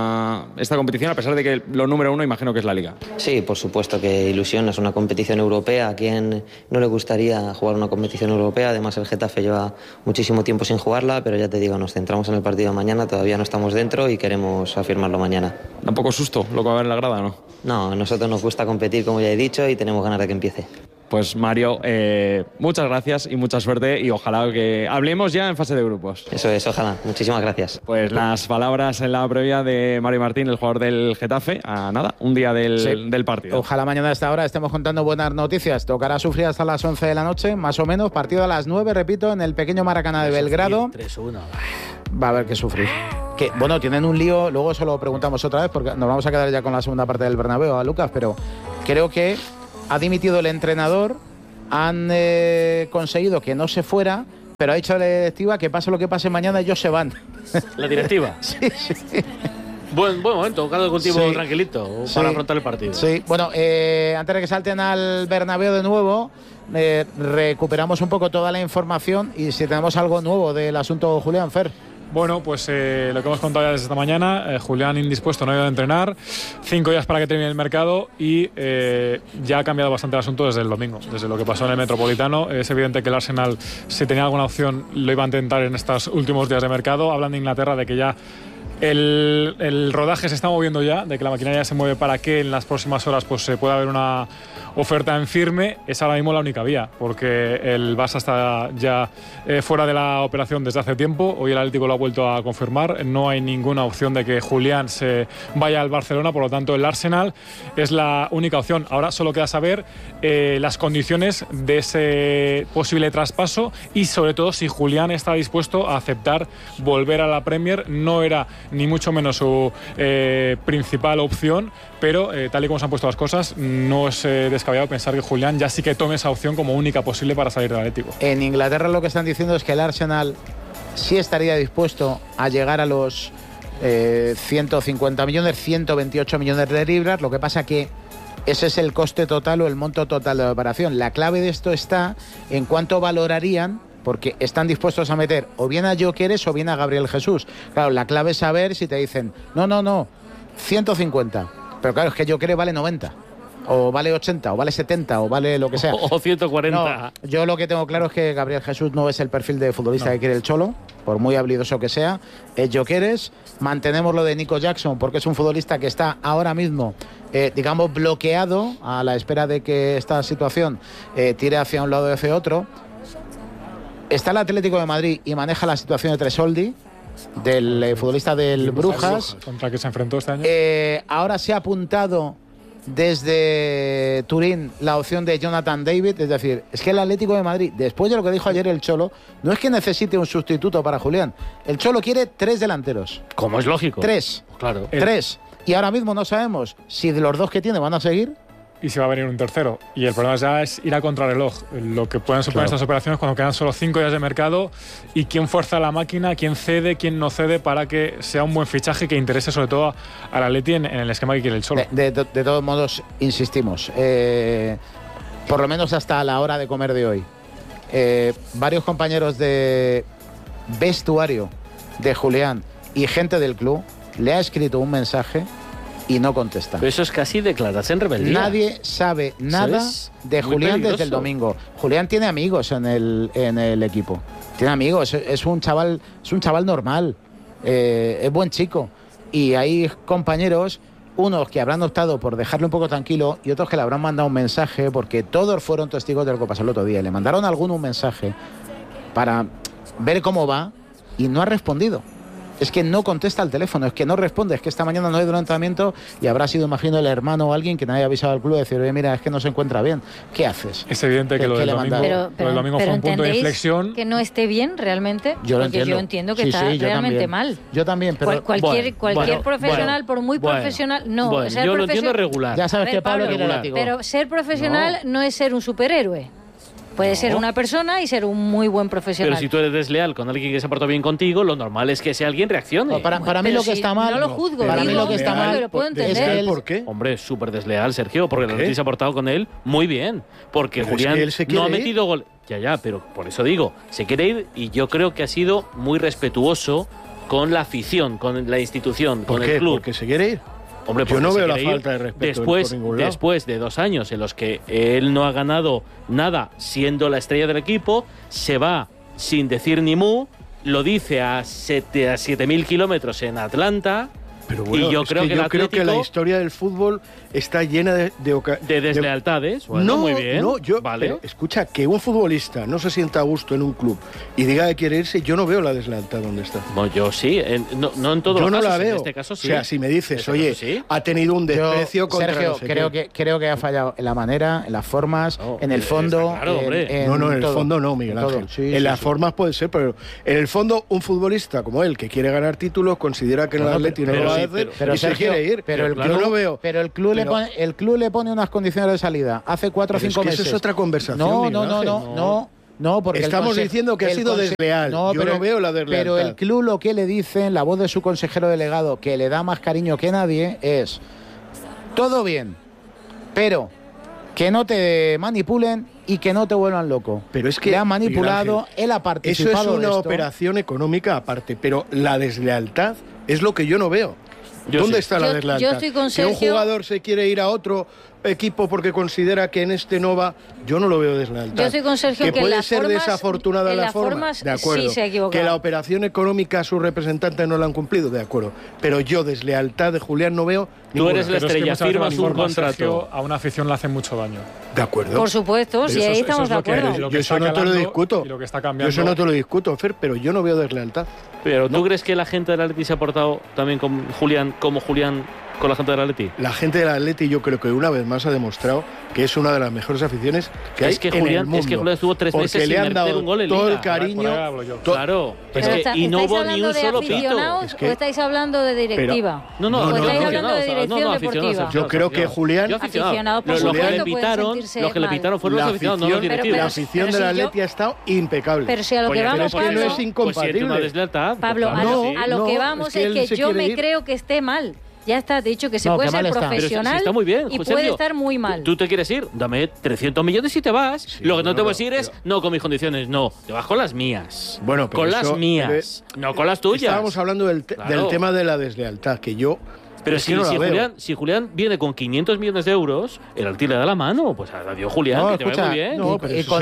esta competición, a pesar de que lo número uno imagino que es la Liga. Sí, por supuesto que ilusiona, es una competición europea. ¿A quién no le gustaría jugar una competición europea? Además el Getafe lleva muchísimo tiempo sin jugarla, pero ya te digo, nos centramos en el partido de mañana, todavía no estamos dentro y queremos afirmarlo mañana. ¿Da un poco susto lo que va a haber en la grada, no? No, a nosotros nos gusta competir, como ya he dicho, y tenemos ganas de que empiece. Pues Mario, muchas gracias y mucha suerte y ojalá que hablemos ya en fase de grupos. Eso es, ojalá. Muchísimas gracias. Pues las palabras en la previa de Mario Martín, el jugador del Getafe, a nada, un día del partido. Ojalá mañana a esta hora estemos contando buenas noticias. Tocará sufrir hasta las 11 de la noche, más o menos. Partido a las 9, repito, en el pequeño Maracaná de Belgrado. 3-1. Va a haber que sufrir. Que, bueno, tienen un lío, luego se lo preguntamos otra vez porque nos vamos a quedar ya con la segunda parte del Bernabéu a Lucas, pero creo que ha dimitido el entrenador, han conseguido que no se fuera, pero ha dicho a la directiva que pase lo que pase mañana, ellos se van. ¿La directiva? Sí. Buen momento, cada cultivo tranquilito para afrontar el partido. Sí, bueno, antes de que salten al Bernabéu de nuevo, recuperamos un poco toda la información y si tenemos algo nuevo del asunto Julián Fer. Bueno, pues lo que hemos contado ya desde esta mañana, Julián indispuesto, no ha ido a entrenar, 5 días para que termine el mercado y ya ha cambiado bastante el asunto desde el domingo, desde lo que pasó en el Metropolitano. Es evidente que el Arsenal, si tenía alguna opción, lo iba a intentar en estos últimos días de mercado. Hablan de Inglaterra de que ya el rodaje se está moviendo ya, de que la maquinaria se mueve para que en las próximas horas pues se pueda haber una oferta en firme. Es ahora mismo la única vía, porque el Barça está ya fuera de la operación desde hace tiempo. Hoy el Atlético lo ha vuelto a confirmar. No hay ninguna opción de que Julián se vaya al Barcelona, por lo tanto el Arsenal es la única opción. Ahora solo queda saber las condiciones de ese posible traspaso y sobre todo si Julián está dispuesto a aceptar volver a la Premier. No era ni mucho menos su principal opción, pero tal y como se han puesto las cosas, no es descabellado pensar que Julián ya sí que tome esa opción como única posible para salir del Atlético. En Inglaterra lo que están diciendo es que el Arsenal sí estaría dispuesto a llegar a los 150 millones, 128 millones de libras. Lo que pasa que ese es el coste total o el monto total de la operación. La clave de esto está en cuánto valorarían, porque están dispuestos a meter o bien a Gyökeres o bien a Gabriel Jesús. Claro, la clave es saber si te dicen, no, 150. Pero claro, es que Gyökeres vale 90. O vale 80, o vale 70, o vale lo que sea. O 140. No, yo lo que tengo claro es que Gabriel Jesús no es el perfil de futbolista que quiere el Cholo, por muy habilidoso que sea. Es Gyökeres. Mantenemos lo de Nico Jackson, porque es un futbolista que está ahora mismo, digamos, bloqueado a la espera de que esta situación tire hacia un lado o hacia otro. Está el Atlético de Madrid y maneja la situación de Tresoldi, del futbolista del Brujas. ¿Contra que se enfrentó este año? Ahora se ha apuntado desde Turín la opción de Jonathan David, es decir, es que el Atlético de Madrid, después de lo que dijo ayer el Cholo, no es que necesite un sustituto para Julián. El Cholo quiere 3 delanteros. Como es lógico. 3. Claro. 3. Y ahora mismo no sabemos si de los 2 que tiene van a seguir. Y si va a venir un tercero. Y el problema ya es ir a contrarreloj. Lo que pueden suponer estas operaciones cuando quedan solo 5 días de mercado y quién fuerza la máquina, quién cede, quién no cede para que sea un buen fichaje que interese sobre todo al Atleti en el esquema que quiere el Cholo. De todos modos, insistimos, por lo menos hasta la hora de comer de hoy, varios compañeros de vestuario de Julián y gente del club le ha escrito un mensaje y no contesta. Pero eso es casi declaración rebeldía. Nadie sabe nada de Julián desde el domingo. Julián tiene amigos en el equipo. Tiene amigos, es un chaval normal, es buen chico. Y hay compañeros, unos que habrán optado por dejarlo un poco tranquilo y otros que le habrán mandado un mensaje, porque todos fueron testigos de lo que pasó el otro día. Le mandaron a alguno un mensaje para ver cómo va y no ha respondido. Es que no contesta el teléfono, es que no responde, es que esta mañana no hay entrenamiento y habrá sido, imagino, el hermano o alguien que nadie haya avisado al club y decir, oye, mira, es que no se encuentra bien. ¿Qué haces? Es evidente que lo del domingo fue un punto de inflexión. ¿Que no esté bien realmente? Porque yo entiendo que está realmente mal. Yo también, pero cualquier profesional, por muy profesional, no. Yo lo entiendo regular. Ya sabes que Pablo quiere látigo. Pero ser profesional no es ser un superhéroe. Puede ser una persona y ser un muy buen profesional. Pero si tú eres desleal con alguien que se ha portado bien contigo, lo normal es que ese alguien reaccione. No, para mí lo que está mal... No lo juzgo. Para mí lo que está mal... Lo puedo entender. ¿Por qué? Hombre, es súper desleal, Sergio, porque el Atlético se ha portado con él muy bien. Porque pero Julián es que él se no ha quiere metido gol. Ya, pero por eso digo, se quiere ir y yo creo que ha sido muy respetuoso con la afición, con la institución, con el club. ¿Porque se quiere ir? Hombre, yo no veo la falta de respeto por ningún lado. Después de 2 años en los que él no ha ganado nada siendo la estrella del equipo, se va sin decir ni mu, lo dice a 7.000 kilómetros en Atlanta Pero bueno, y yo creo que la historia del fútbol está llena de deslealtades. Bueno, muy bien. Vale. Pero escucha, que un futbolista no se sienta a gusto en un club y diga que quiere irse, yo no veo la deslealtad donde está. Bueno, yo sí, no en todos los casos. Yo no la veo. En este caso sí. O sea, si me dices, oye, sí, ha tenido un desprecio contra Sergio, no sé creo que ha fallado en la manera, en las formas, en el fondo. Claro, hombre. En el fondo no, Miguel Ángel. En las formas puede ser, pero en el fondo un futbolista como él, que quiere ganar títulos, considera que el Atleti no lo va a hacer y se quiere ir. Pero yo no veo. Pero el club le pone unas condiciones de salida hace 4 o 5 meses. Eso es otra conversación. No, porque estamos diciendo que ha sido desleal. Yo no veo la deslealtad. Pero el club lo que le dice en la voz de su consejero delegado, que le da más cariño que nadie, es todo bien, pero que no te manipulen y que no te vuelvan loco. Pero es que le han manipulado, él ha participado. Eso es una operación económica aparte, pero la deslealtad es lo que yo no veo. ¿Dónde está la deslealtad? Yo estoy con Sergio. Que un jugador se quiere ir a otro equipo porque considera que en este no va, yo no lo veo deslealtad. Yo estoy con Sergio que puede ser desafortunada la forma, de acuerdo. Sí, se ha equivocado. Que la operación económica a sus representantes no la han cumplido, de acuerdo. Pero yo deslealtad de Julián no veo. Tú eres la estrella, firmas un contrato. A una afición le hace mucho daño. De acuerdo. Por supuesto, si ahí estamos de acuerdo. Yo eso no te lo discuto. Yo eso no te lo discuto, Fer, pero yo no veo deslealtad. Pero ¿tú crees que la gente del Atleti se ha portado también con Julián con la gente del Atleti? La gente del Atleti yo creo que una vez más ha demostrado que es una de las mejores aficiones que hay en el mundo. Es que Julián estuvo 3 meses sin meter un gol en Liga. Todo el cariño. Claro. Y no hubo ni un solo pito. ¿O estáis hablando de directiva? No, estáis hablando de dirección deportiva. Yo creo que Julián... Aficionado, por los supuesto, que le pitaron fueron los aficionados, no los directivos. La afición del Atleti ha estado impecable. Pero si a lo que vamos, Pablo... no es incompatible. Pablo, a lo que vamos es que yo me creo que esté mal. Ya está, te he dicho que se puede ser profesional si está muy bien, y puede estar muy mal. ¿Tú te quieres ir? Dame 300 millones y te vas. Sí, lo que no te puedes ir es, no con mis condiciones, no. Te vas con las mías. Bueno, pero con las mías, no con las tuyas. Estábamos hablando del tema de la deslealtad, que yo... Pero si Julián viene con 500 millones de euros, el Atleti le da la mano. Pues adiós, Julián, que te vaya muy bien. No, pero con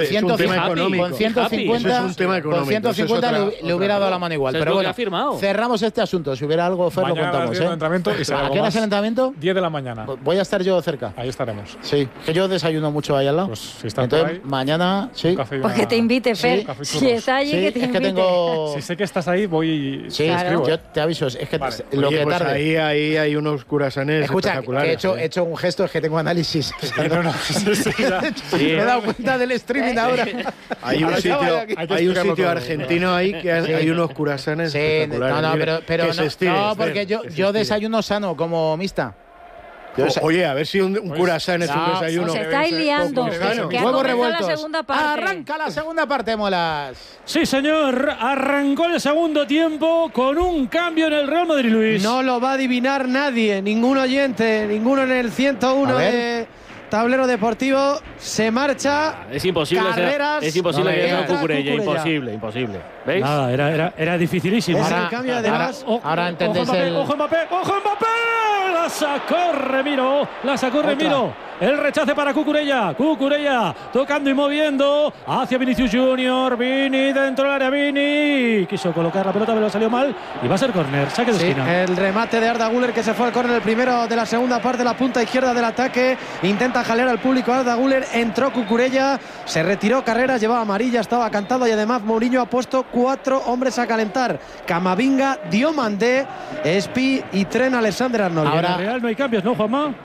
150 le hubiera dado la mano igual. Pero bueno, cerramos este asunto. Si hubiera algo, Fer, lo contamos. ¿A qué hora es el entrenamiento? 10 de la mañana. Voy a estar yo cerca. Ahí estaremos. Sí, que yo desayuno mucho ahí al lado. Pues si estás entonces, mañana, sí. Pues que te invite, Fer. Si está allí, que te invite. Es que tengo... Si sé que estás ahí, voy y escribo. Yo te aviso. Es que lo que tarde. Ahí hay unos curasanes. Escucha, que he hecho un gesto, es que tengo análisis. Me he dado cuenta del streaming ahora. Hay un sitio argentino ahí que hay unos curasanes espectaculares. Pero no, porque yo desayuno sano, como mixta. Oye, a ver si un curasán es un desayuno. Os estáis liando. Que Huevos revueltos. La segunda parte. Arranca la segunda parte, Molas. Sí, señor. Arrancó el segundo tiempo con un cambio en el Real Madrid, Luis. No lo va a adivinar nadie, ningún oyente, ninguno en el 101 de Tablero Deportivo. Se marcha. Es imposible. Carreras. Es imposible que no Cucurella. Imposible. ¿Veis? Nada, era dificilísimo. Ahora entendéis el... ¡Ojo Mbappé! La sacó Remiro. El rechace para Cucurella tocando y moviendo hacia Vinicius Junior. Vini dentro del área. Vini quiso colocar la pelota, pero salió mal y va a ser córner, saque de esquina. El remate de Arda Güler, que se fue al córner, el primero de la segunda parte, la punta izquierda del ataque. Intenta jalear al público Arda Güler, entró Cucurella, se retiró Carreras, llevaba amarilla, estaba cantado y además Mourinho ha puesto 4 hombres a calentar: Camavinga, Diomandé, Espi y Trent Alexander-Arnold. Ahora en el Real no hay cambios, ¿no, Juanma?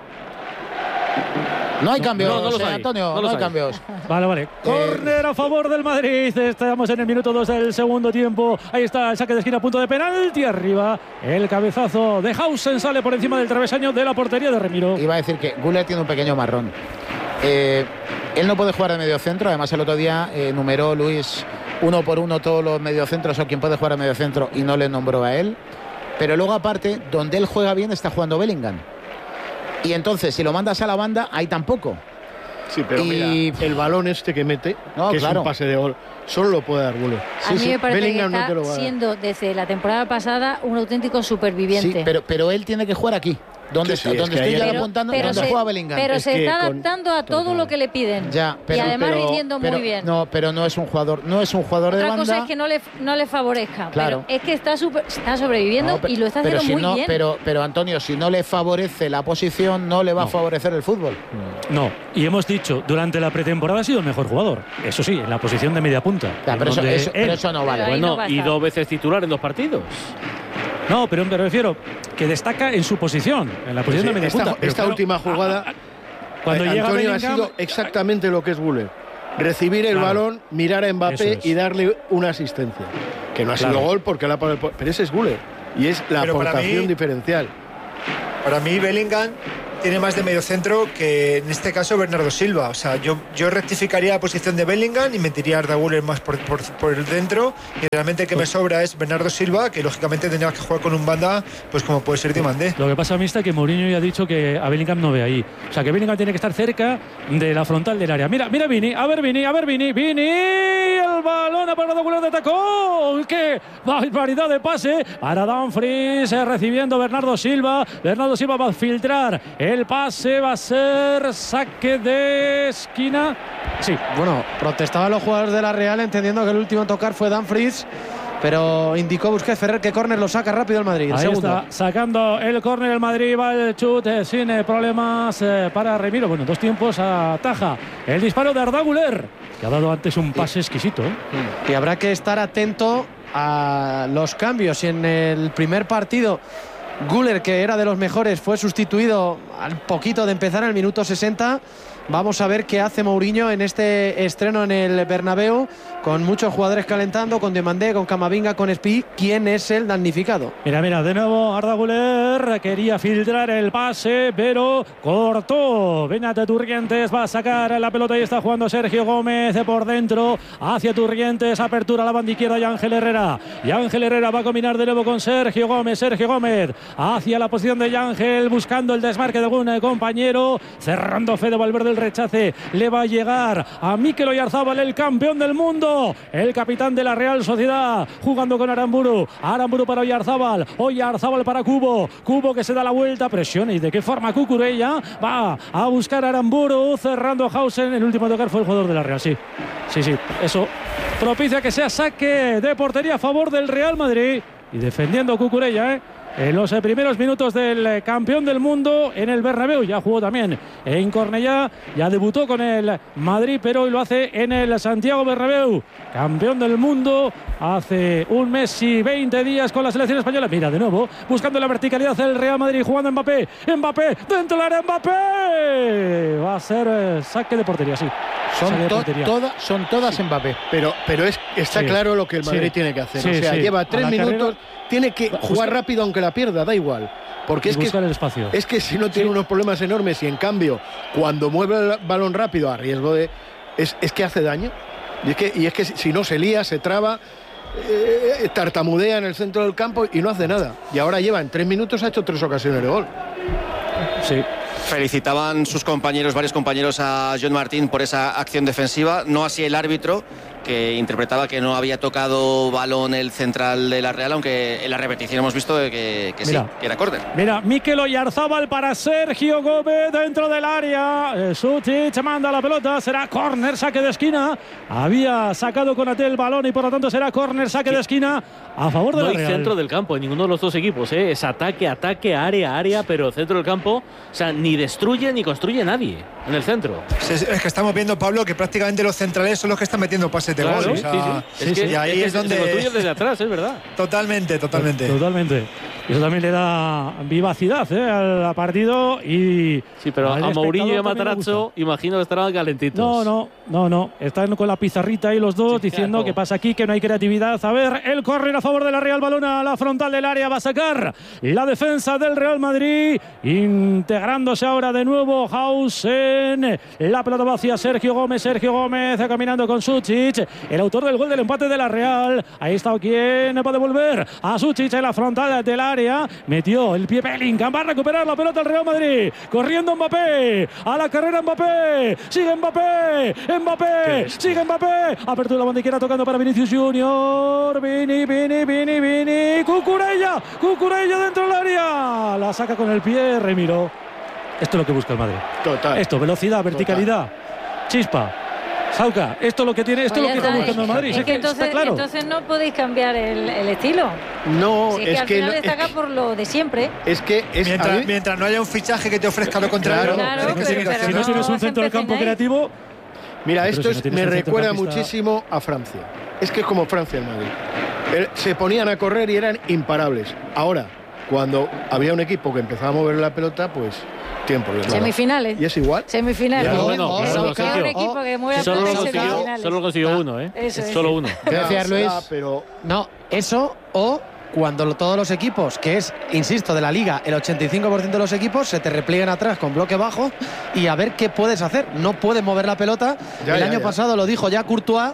No hay cambios, Antonio, no hay cambios. Vale. Córner a favor del Madrid. Estamos en el minuto 2 del segundo tiempo. Ahí está el saque de esquina a punto de penalti. Arriba el cabezazo de Hausen, sale por encima del travesaño de la portería de Remiro. Iba a decir que Güler tiene un pequeño marrón. Él no puede jugar de mediocentro. Además, el otro día numeró Luis 1 por 1 todos los mediocentros o quien puede jugar de mediocentro y no le nombró a él. Pero luego, aparte, donde él juega bien está jugando Bellingham. Y entonces, si lo mandas a la banda, ahí tampoco. Sí, pero mira, el balón este que mete, que es un pase de gol, solo lo puede dar Güler. A mí me parece Bellingham que está siendo, desde la temporada pasada, un auténtico superviviente. Sí, pero él tiene que jugar aquí. ¿Dónde Sí, está? es que ahí Estoy hay- apuntando pero dónde se, juega Bellingham. pero Es se que está con- adaptando a todo lo que le piden. Ya, y además rindiendo muy bien. No, pero no es un jugador de Otra banda. cosa es que no le favorezca. Claro. Pero es que está sobreviviendo No, y lo está pero haciendo si muy no, bien. pero Antonio, si no le favorece la posición, no le va a favorecer el fútbol. No, y hemos dicho, durante la pretemporada ha sido el mejor jugador. Eso sí, en la posición de media punta. Ya, pero donde pero eso no vale. Pero ahí no Bueno, va a y estar. 2 veces titular en 2 partidos. No, pero me refiero que destaca en su posición, en la posición de media punta. Pero Esta claro, última jugada, cuando llega Antonio, ha Bellingham, sido exactamente lo que es Güler. Recibir el Claro. balón, mirar a Mbappé Eso es. y darle una asistencia. Que no ha sido Claro. gol porque la pero ese es Güler. Y es la Pero para aportación mí- diferencial. Para mí, Bellingham tiene más de medio centro que en este caso Bernardo Silva. O sea, yo rectificaría la posición de Bellingham y metería a Arda Güler más por el dentro. Y realmente el que me sobra es Bernardo Silva, que lógicamente tendría que jugar con un banda, pues como puede ser Diomandé. lo que pasa, Mista, que Mourinho ya ha dicho que a Bellingham no ve ahí. O sea, que Bellingham tiene que estar cerca de la frontal del área. Mira Vini, a ver Vini. El balón a Bernardo Güler de tacón. ¡Qué barbaridad de pase! Para Dumfries, recibiendo Bernardo Silva. Bernardo Silva va a filtrar. El pase va a ser saque de esquina. Sí. Bueno, protestaban los jugadores de la Real entendiendo que el último en tocar fue Dumfries, pero indicó Busquets Ferrer que córner lo saca rápido el Madrid. El Ahí segundo. está, sacando el córner el Madrid, va el chute sin problemas para Remiro. Bueno, 2 tiempos, ataja el disparo de Arda Güler, que ha dado antes un pase exquisito. Y habrá que estar atento a los cambios. Y en el primer partido, Güler, que era de los mejores, fue sustituido al poquito de empezar en el minuto 60. Vamos a ver qué hace Mourinho en este estreno en el Bernabéu, con muchos jugadores calentando, con Diomandé, con Camavinga, con Espí. ¿Quién es el damnificado? Mira, de nuevo Arda Güler quería filtrar el pase, pero cortó. Beñat Turrientes va a sacar la pelota y está jugando Sergio Gómez por dentro hacia Turrientes, apertura a la banda izquierda y Ángel Herrera. Y Ángel Herrera va a combinar de nuevo con Sergio Gómez hacia la posición de Ángel, buscando el desmarque de algún compañero, cerrando Fede Valverde el rechace. Le va a llegar a Mikel Oyarzabal, el campeón del mundo, el capitán de la Real Sociedad, jugando con Aramburu para Oyarzabal para Cubo que se da la vuelta, presiona. ¿Y de qué forma Cucurella? Va a buscar a Aramburu, cerrando Hausen. El último a tocar fue el jugador de la Real. Sí, eso propicia que sea saque de portería a favor del Real Madrid. Y defendiendo Cucurella, en los primeros minutos del campeón del mundo en el Bernabéu. Ya jugó también en Cornellá, ya debutó con el Madrid, pero hoy lo hace en el Santiago Bernabéu. Campeón del mundo hace un mes y 20 días con la selección española. Mira, de nuevo, buscando la verticalidad del Real Madrid, jugando Mbappé, dentro del área, Mbappé. Va a ser saque de portería, sí. Son todas Mbappé. Pero está Sí. claro lo que el Madrid Sí. tiene que hacer. Sí, o sea, sí. lleva A 3 la minutos, carrera, tiene que jugar rápido aunque la pierda, da igual. Porque Y es que, buscar el espacio. es que si no tiene unos problemas enormes y en cambio cuando mueve el balón rápido a riesgo de... Es que hace daño. Y es que si no se lía, se traba, tartamudea en el centro del campo y no hace nada. Y ahora lleva en 3 minutos, ha hecho 3 ocasiones de gol. Sí. Felicitaban sus compañeros, varios compañeros, a John Martín por esa acción defensiva, no así el árbitro, que interpretaba que no había tocado balón el central de la Real, aunque en la repetición hemos visto que sí, que era córner. Mira, Mikel Oyarzabal para Sergio Gómez dentro del área. Sutic manda la pelota, será córner, saque de esquina. Había sacado Konaté el balón y por lo tanto será córner, saque de esquina a favor de No la hay Real. centro del campo en ninguno de los dos equipos, ¿eh? Es ataque, área, pero centro del campo, o sea, ni destruye ni construye nadie en el centro. Es que estamos viendo, Pablo, que prácticamente los centrales son los que están metiendo pases de Claro, gol. O sí, sea, sí. Es que, y ahí es donde... se construye desde atrás, es verdad. Totalmente. Totalmente. Eso también le da vivacidad al partido y... Sí, pero al a Mourinho y a espectador también le gusta. Matarazzo imagino que estarán calentitos. No. Están con la pizarrita ahí los dos diciendo claro. que pasa aquí, que no hay creatividad. A ver, el córner a favor de la Real, balón a la frontal del área, va a sacar la defensa del Real Madrid, integrándose ahora de nuevo Hausen. La pelota va hacia Sergio Gómez caminando con Sucic, el autor del gol del empate de la Real. Ahí está quien va a devolver a Sucic en la frontal del área. área. Metió el pie Bellingham. Va a recuperar la pelota el Real Madrid. Corriendo Mbappé. A la carrera Mbappé. Sigue Mbappé. Sigue Mbappé. Apertura la bandiquera tocando para Vinicius Junior. Vini. Cucurella dentro del área. La saca con el pie. Remiro. Esto es lo que busca el Madrid. Total. Esto, velocidad, verticalidad, chispa. Sauca, esto es lo que tiene, esto es lo que está buscando el Madrid. Es que entonces no podéis cambiar el estilo. No, si es que al final destaca por lo de siempre. Es que mientras no haya un fichaje que te ofrezca lo contrario. Claro, pero si no tienes un centro de campo creativo. Mira, esto me recuerda muchísimo a Francia. Es que es como Francia en Madrid. Se ponían a correr y eran imparables. Ahora, cuando había un equipo que empezaba a mover la pelota, pues tiempo. Semifinales. ¿Y es igual? Semifinales. Bueno, un equipo que mueve semifinales. Solo consiguió uno, ¿eh? Solo uno. Decías, Luis. Pero no, eso o cuando todos los equipos, que es, insisto, de la liga, el 85% de los equipos se te repliegan atrás con bloque bajo y a ver qué puedes hacer. No puedes mover la pelota. El año pasado lo dijo ya Courtois,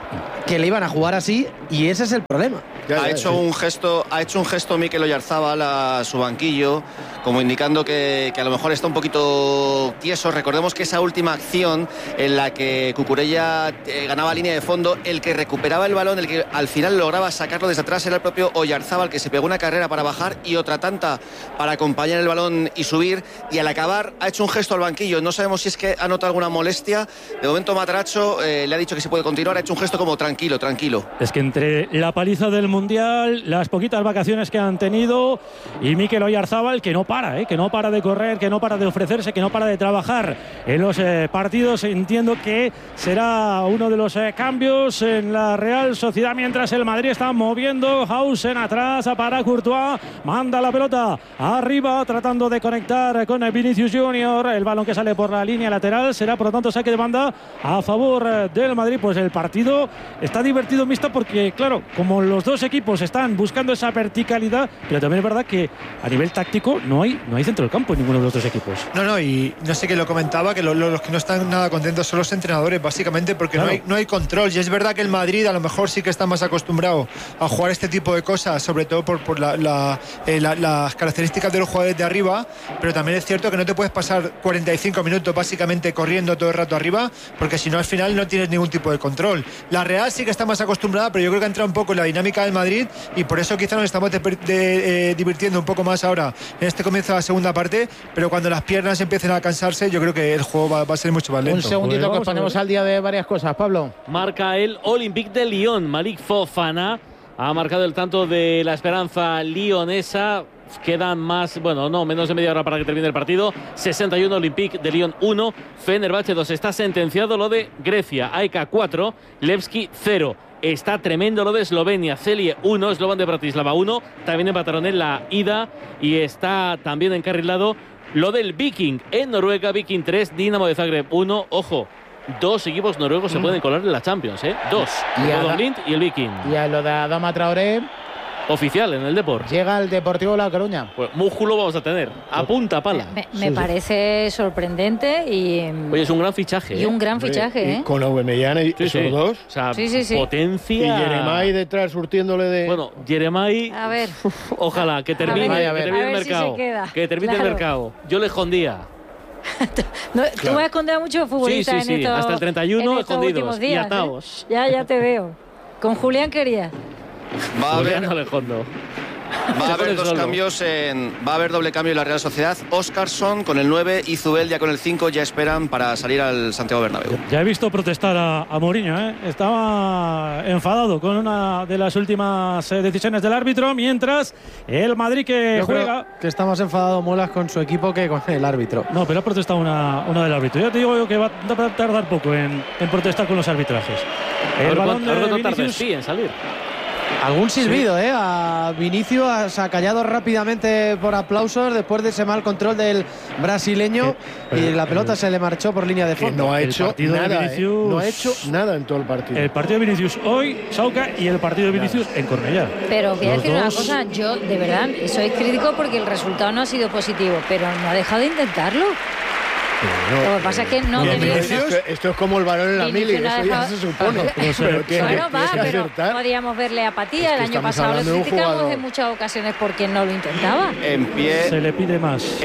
que le iban a jugar así y ese es el problema. Ha hecho un gesto Mikel Oyarzabal a su banquillo, como indicando que a lo mejor está un poquito tieso. Recordemos que esa última acción en la que Cucurella ganaba línea de fondo, el que recuperaba el balón, el que al final lograba sacarlo desde atrás era el propio Oyarzabal, que se pegó una carrera para bajar y otra tanta para acompañar el balón y subir, y al acabar ha hecho un gesto al banquillo. No sabemos si es que ha notado alguna molestia. De momento Matarazzo le ha dicho que se puede continuar, ha hecho un gesto como tranquilo. Es que entre la paliza del Mundial, las poquitas vacaciones que han tenido y Mikel Oyarzabal, que no para de correr, que no para de ofrecerse, que no para de trabajar en los partidos, entiendo que será uno de los cambios en la Real Sociedad, mientras el Madrid está moviendo. Hausen atrás para Courtois, manda la pelota arriba tratando de conectar con Vinicius Junior. El balón que sale por la línea lateral será por lo tanto saque de banda a favor del Madrid. Pues el partido está divertido mixta porque, claro, como los dos equipos están buscando esa verticalidad, pero también es verdad que a nivel táctico no hay centro del campo en ninguno de los dos equipos. No, y no sé quién lo comentaba, que los que no están nada contentos son los entrenadores, básicamente, porque claro, no hay control. Y es verdad que el Madrid a lo mejor sí que está más acostumbrado a jugar este tipo de cosas, sobre todo por las características de los jugadores de arriba, pero también es cierto que no te puedes pasar 45 minutos básicamente corriendo todo el rato arriba, porque si no al final no tienes ningún tipo de control. La Real sí que está más acostumbrada, pero yo creo que ha entrado un poco en la dinámica del Madrid y por eso quizá nos estamos divirtiendo un poco más ahora en este comienzo de la segunda parte, pero cuando las piernas empiecen a cansarse yo creo que el juego va a ser mucho más lento. Un segundito que os ponemos al día de varias cosas, Pablo. Marca el Olympique de Lyon. Malik Fofana ha marcado el tanto de la esperanza lionesa. Quedan menos de media hora para que termine el partido. 61 Olympique de Lyon 1, Fenerbahce 2. Está sentenciado lo de Grecia. AEK 4, Levski 0. Está tremendo lo de Eslovenia. Celje 1, Slovan de Bratislava 1. También empataron en la ida. Y está también encarrilado lo del Viking en Noruega. Viking 3, Dinamo de Zagreb 1. Ojo, dos equipos noruegos se pueden colar en la Champions, ¿eh? Dos. El Blind y el Viking. Y a lo de Adama Traoré. Oficial en el Depor. Llega el Deportivo La Coruña. Pues músculo vamos a tener. A punta pala. Me parece sorprendente y. Oye, es un gran fichaje. Y un gran fichaje, ¿eh? Con Aubameyang y esos dos. O sea, potencia. Y Jeremai detrás surtiéndole de. Bueno, Jeremai. A ver. Ojalá que termine, el mercado. Si se queda. Que termine el mercado. Yo le escondía. Tú vas a esconder a muchos futbolistas en estos, hasta el 31 escondidos días, y atados. Ya te veo. Con Julián quería. Va a haber dos cambios va a haber doble cambio en la Real Sociedad. Óscarson con el 9 y Zubeldia con el 5 ya esperan para salir al Santiago Bernabéu. Ya he visto protestar a Mourinho, ¿eh? Estaba enfadado con una de las últimas decisiones del árbitro, mientras el Madrid que juega... que está más enfadado Muelas con su equipo que con el árbitro. No, pero ha protestado una del árbitro. Ya te digo yo que va a tardar poco en protestar con los arbitrajes. El balón de Vinicius en salir. Algún silbido, a Vinicius ha callado rápidamente por aplausos después de ese mal control del brasileño y la pelota se le marchó por línea de fondo. No ha hecho nada, no ha hecho nada en todo el partido. El partido de Vinicius hoy, Sauca, y el partido de Vinicius en Cornellá. Pero voy a decir una cosa, yo de verdad soy crítico porque el resultado no ha sido positivo, pero no ha dejado de intentarlo. Lo que pasa es que no tenía... Esto es como el balón en la mili, eso ya se supone. Pero podíamos verle apatía. El año pasado le criticamos en muchas ocasiones porque no lo intentaba. En pie se le pide más.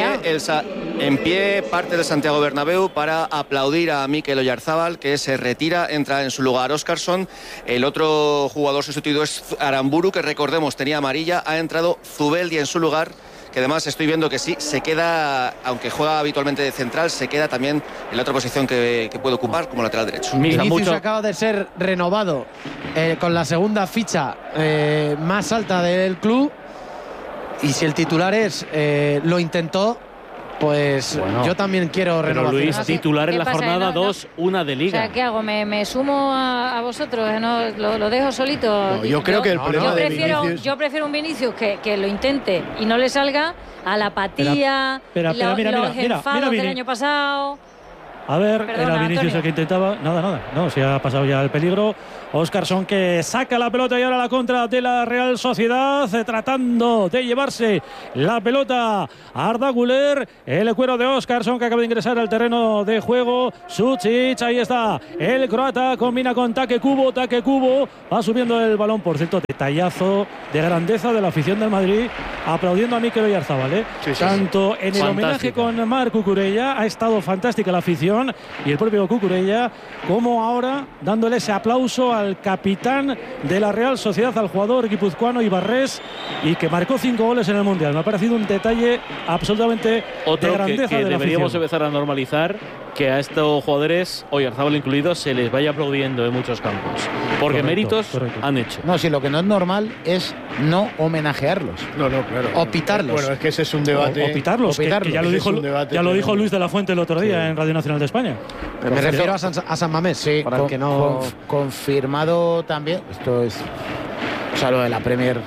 En pie parte de Santiago Bernabéu para aplaudir a Mikel Oyarzábal, que se retira, entra en su lugar Óscarsson. El otro jugador sustituido es Aramburu, que recordemos tenía amarilla, ha entrado Zubeldia en su lugar, que además estoy viendo que sí, se queda, aunque juega habitualmente de central, se queda también en la otra posición que puede ocupar como lateral derecho. Vinicius acaba de ser renovado con la segunda ficha más alta del club, y si el titular es lo intentó, pues yo también quiero renovar. Pero Luis, titular en la jornada 2, una de Liga. O sea, ¿qué hago? ¿Me sumo a vosotros? ¿No? ¿Lo dejo solito? No, yo creo que el problema de Vinicius... Yo prefiero un Vinicius que lo intente y no le salga a la apatía, los enfados del año pasado. A ver, Perdona, era Vinicius Antonio. el que intentaba. Nada. No, se ha pasado ya el peligro. Óscarsson que saca la pelota y ahora la contra de la Real Sociedad, tratando de llevarse la pelota a Arda Güler. El cuero de Óscarsson, que acaba de ingresar al terreno de juego. Sucic, ahí está. El croata combina con Take Kubo. Va subiendo el balón. Por cierto, detallazo de grandeza de la afición del Madrid, aplaudiendo a Mikel Oyarzábal. Tanto en el homenaje con Marc Cucurella, ha estado fantástica la afición y el propio Cucurella, como ahora dándole ese aplauso al capitán de la Real Sociedad, al jugador guipuzcoano Ibarres, y que marcó 5 goles en el Mundial. Me ha parecido un detalle absolutamente de grandeza que de la deberíamos afición. empezar a normalizar, que a estos jugadores, Oyarzábal incluido, se les vaya aplaudiendo en muchos campos, porque méritos han hecho. No, si lo que no es normal es no homenajearlos. No, claro. O pitarlos. Bueno, es que ese es un debate. O pitarlos, que ya lo dijo Luis de la Fuente el otro día en Radio Nacional de España. Me refiero a San Mamés, sí, para el que no... confirmado también. Esto es... O sea, lo de la Premier.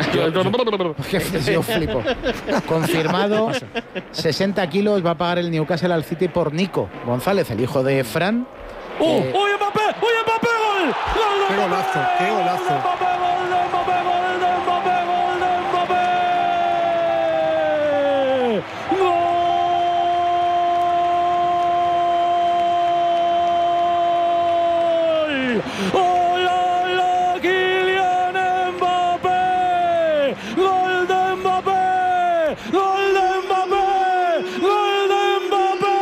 Yo flipo. Confirmado, 60 kilos va a pagar el Newcastle al City por Nico González, el hijo de Fran. ¡Uy, Mbappé! ¡Gol! ¡Qué golazo! ¡Qué golazo! ¡Hola, Kylian Mbappé! ¡Gol de Mbappé! ¡Gol de Mbappé! ¡Gol de Mbappé!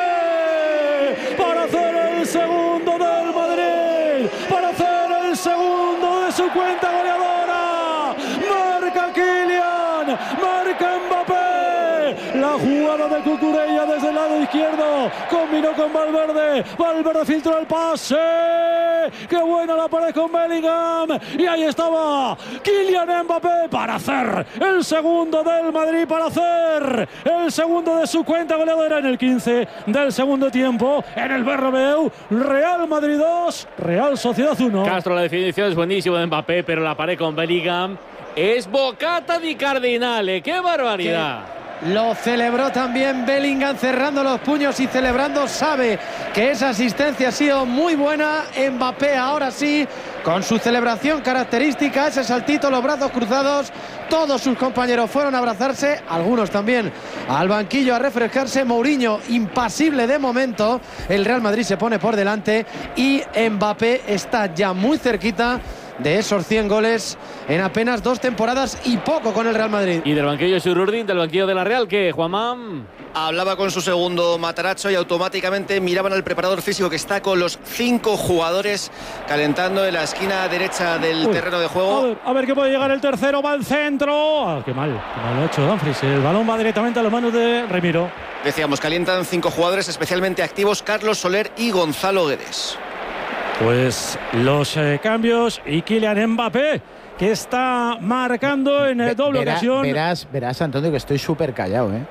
Para hacer el segundo del Madrid, para hacer el segundo de su cuenta goleadora. Marca Kylian, marca Mbappé. La jugada de Cucurella desde el lado izquierdo, combinó con Valverde filtró el pase. ¡Qué buena la pared con Bellingham! Y ahí estaba Kylian Mbappé para hacer el segundo del Madrid, para hacer el segundo de su cuenta goleadora en el 15 del segundo tiempo en el Bernabéu. Real Madrid 2, Real Sociedad 1. Castro, la definición es buenísima de Mbappé, pero la pared con Bellingham es boccata di Cardinale. ¡Qué barbaridad! Lo celebró también Bellingham, cerrando los puños y celebrando. Sabe que esa asistencia ha sido muy buena. Mbappé ahora sí, con su celebración característica, ese saltito, los brazos cruzados. Todos sus compañeros fueron a abrazarse, algunos también al banquillo a refrescarse. Mourinho impasible de momento. El Real Madrid se pone por delante y Mbappé está ya muy cerquita de esos 100 goles en apenas 2 temporadas y poco con el Real Madrid. Y del banquillo Sururdin, del banquillo de la Real, ¿qué, Juanmán? Hablaba con su segundo Matarazzo y automáticamente miraban al preparador físico que está con los 5 jugadores calentando en la esquina derecha del terreno de juego. A ver que puede llegar el tercero, va al centro. Qué mal lo ha hecho Dumfries. El balón va directamente a las manos de Remiro. Decíamos, calientan 5 jugadores especialmente activos: Carlos Soler y Gonzalo Guedes. Pues los cambios y Kylian Mbappé, que está marcando en doble ocasión. Verás, Antonio, que estoy súper callado, ¿eh?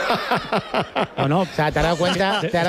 No. O sea, ¿te has dado cuenta? Es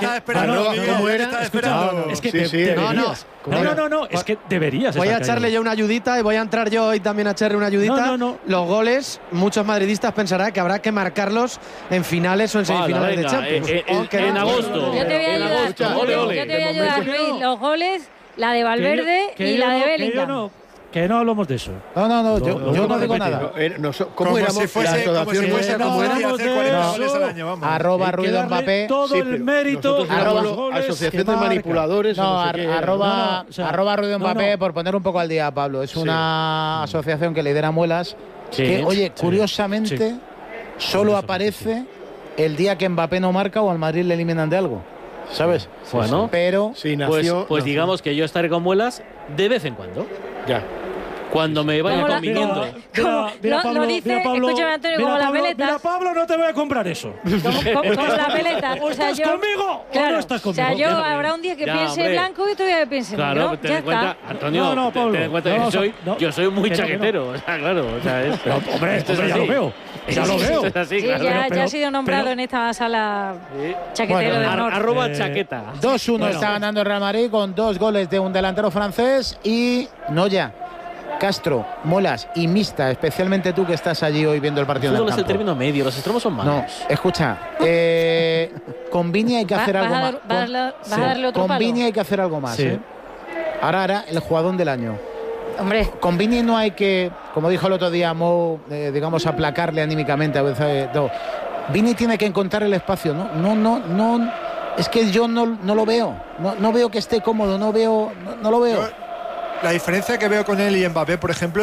que deberías. Voy a echarle yo una ayudita y voy a entrar yo hoy también a echarle una ayudita. No. Los goles, muchos madridistas pensarán que habrá que marcarlos en finales o en semifinales de Champions. En agosto. Yo te voy a ayudar. Yo te voy a ayudar, Luis. Los goles, la de Valverde y la de Bellingham. que no hablamos de eso. No, yo no digo nada. ¿Cómo éramos? Si fuese, la asociación nuestra, como éramos hacer 40 goles al año, vamos. Arroba Ruido Mbappé. Todo el mérito a los goles asociación que de marca. manipuladores. Arroba Ruido Mbappé, por poner un poco al día, Pablo. Es una asociación que lidera Muelas. Que, oye, curiosamente, solo aparece el día que Mbappé no marca o al Madrid le eliminan de algo. ¿Sabes? Bueno, pero pues digamos que yo estaré con Muelas de vez en cuando. Ya. Cuando me vaya conviniendo. Lo dice, escúchame, Antonio, como las veletas. Mira, Pablo, no te voy a comprar eso. Como las veletas. O estás conmigo o no estás conmigo. O sea, yo habrá un día que piense blanco y otro día que piense negro. Claro, ten en cuenta, Antonio, ten en cuenta que yo soy muy chaquetero. O sea, claro. O sea, hombre, ya lo veo. Ya lo veo. Sí, ya ha sido nombrado en esta sala chaquetero del norte. Arroba chaqueta. 2-1 está ganando el Real Madrid con 2 goles de un delantero francés y Noya, Castro, Molas y Mista, especialmente tú que estás allí hoy viendo el partido en el campo. Es el término medio, los extremos son malos. No, escucha, con Vini hay que hacer algo más. ¿Vas a darle otro palo? Con Vini hay que hacer algo más. Sí. Ahora el jugador del año. Hombre. Con Vini no hay que, como dijo el otro día Mo, digamos, aplacarle anímicamente a veces. No. Vini tiene que encontrar el espacio, ¿no? Es que yo no lo veo. No veo que esté cómodo, no lo veo. La diferencia que veo con él y Mbappé, por ejemplo,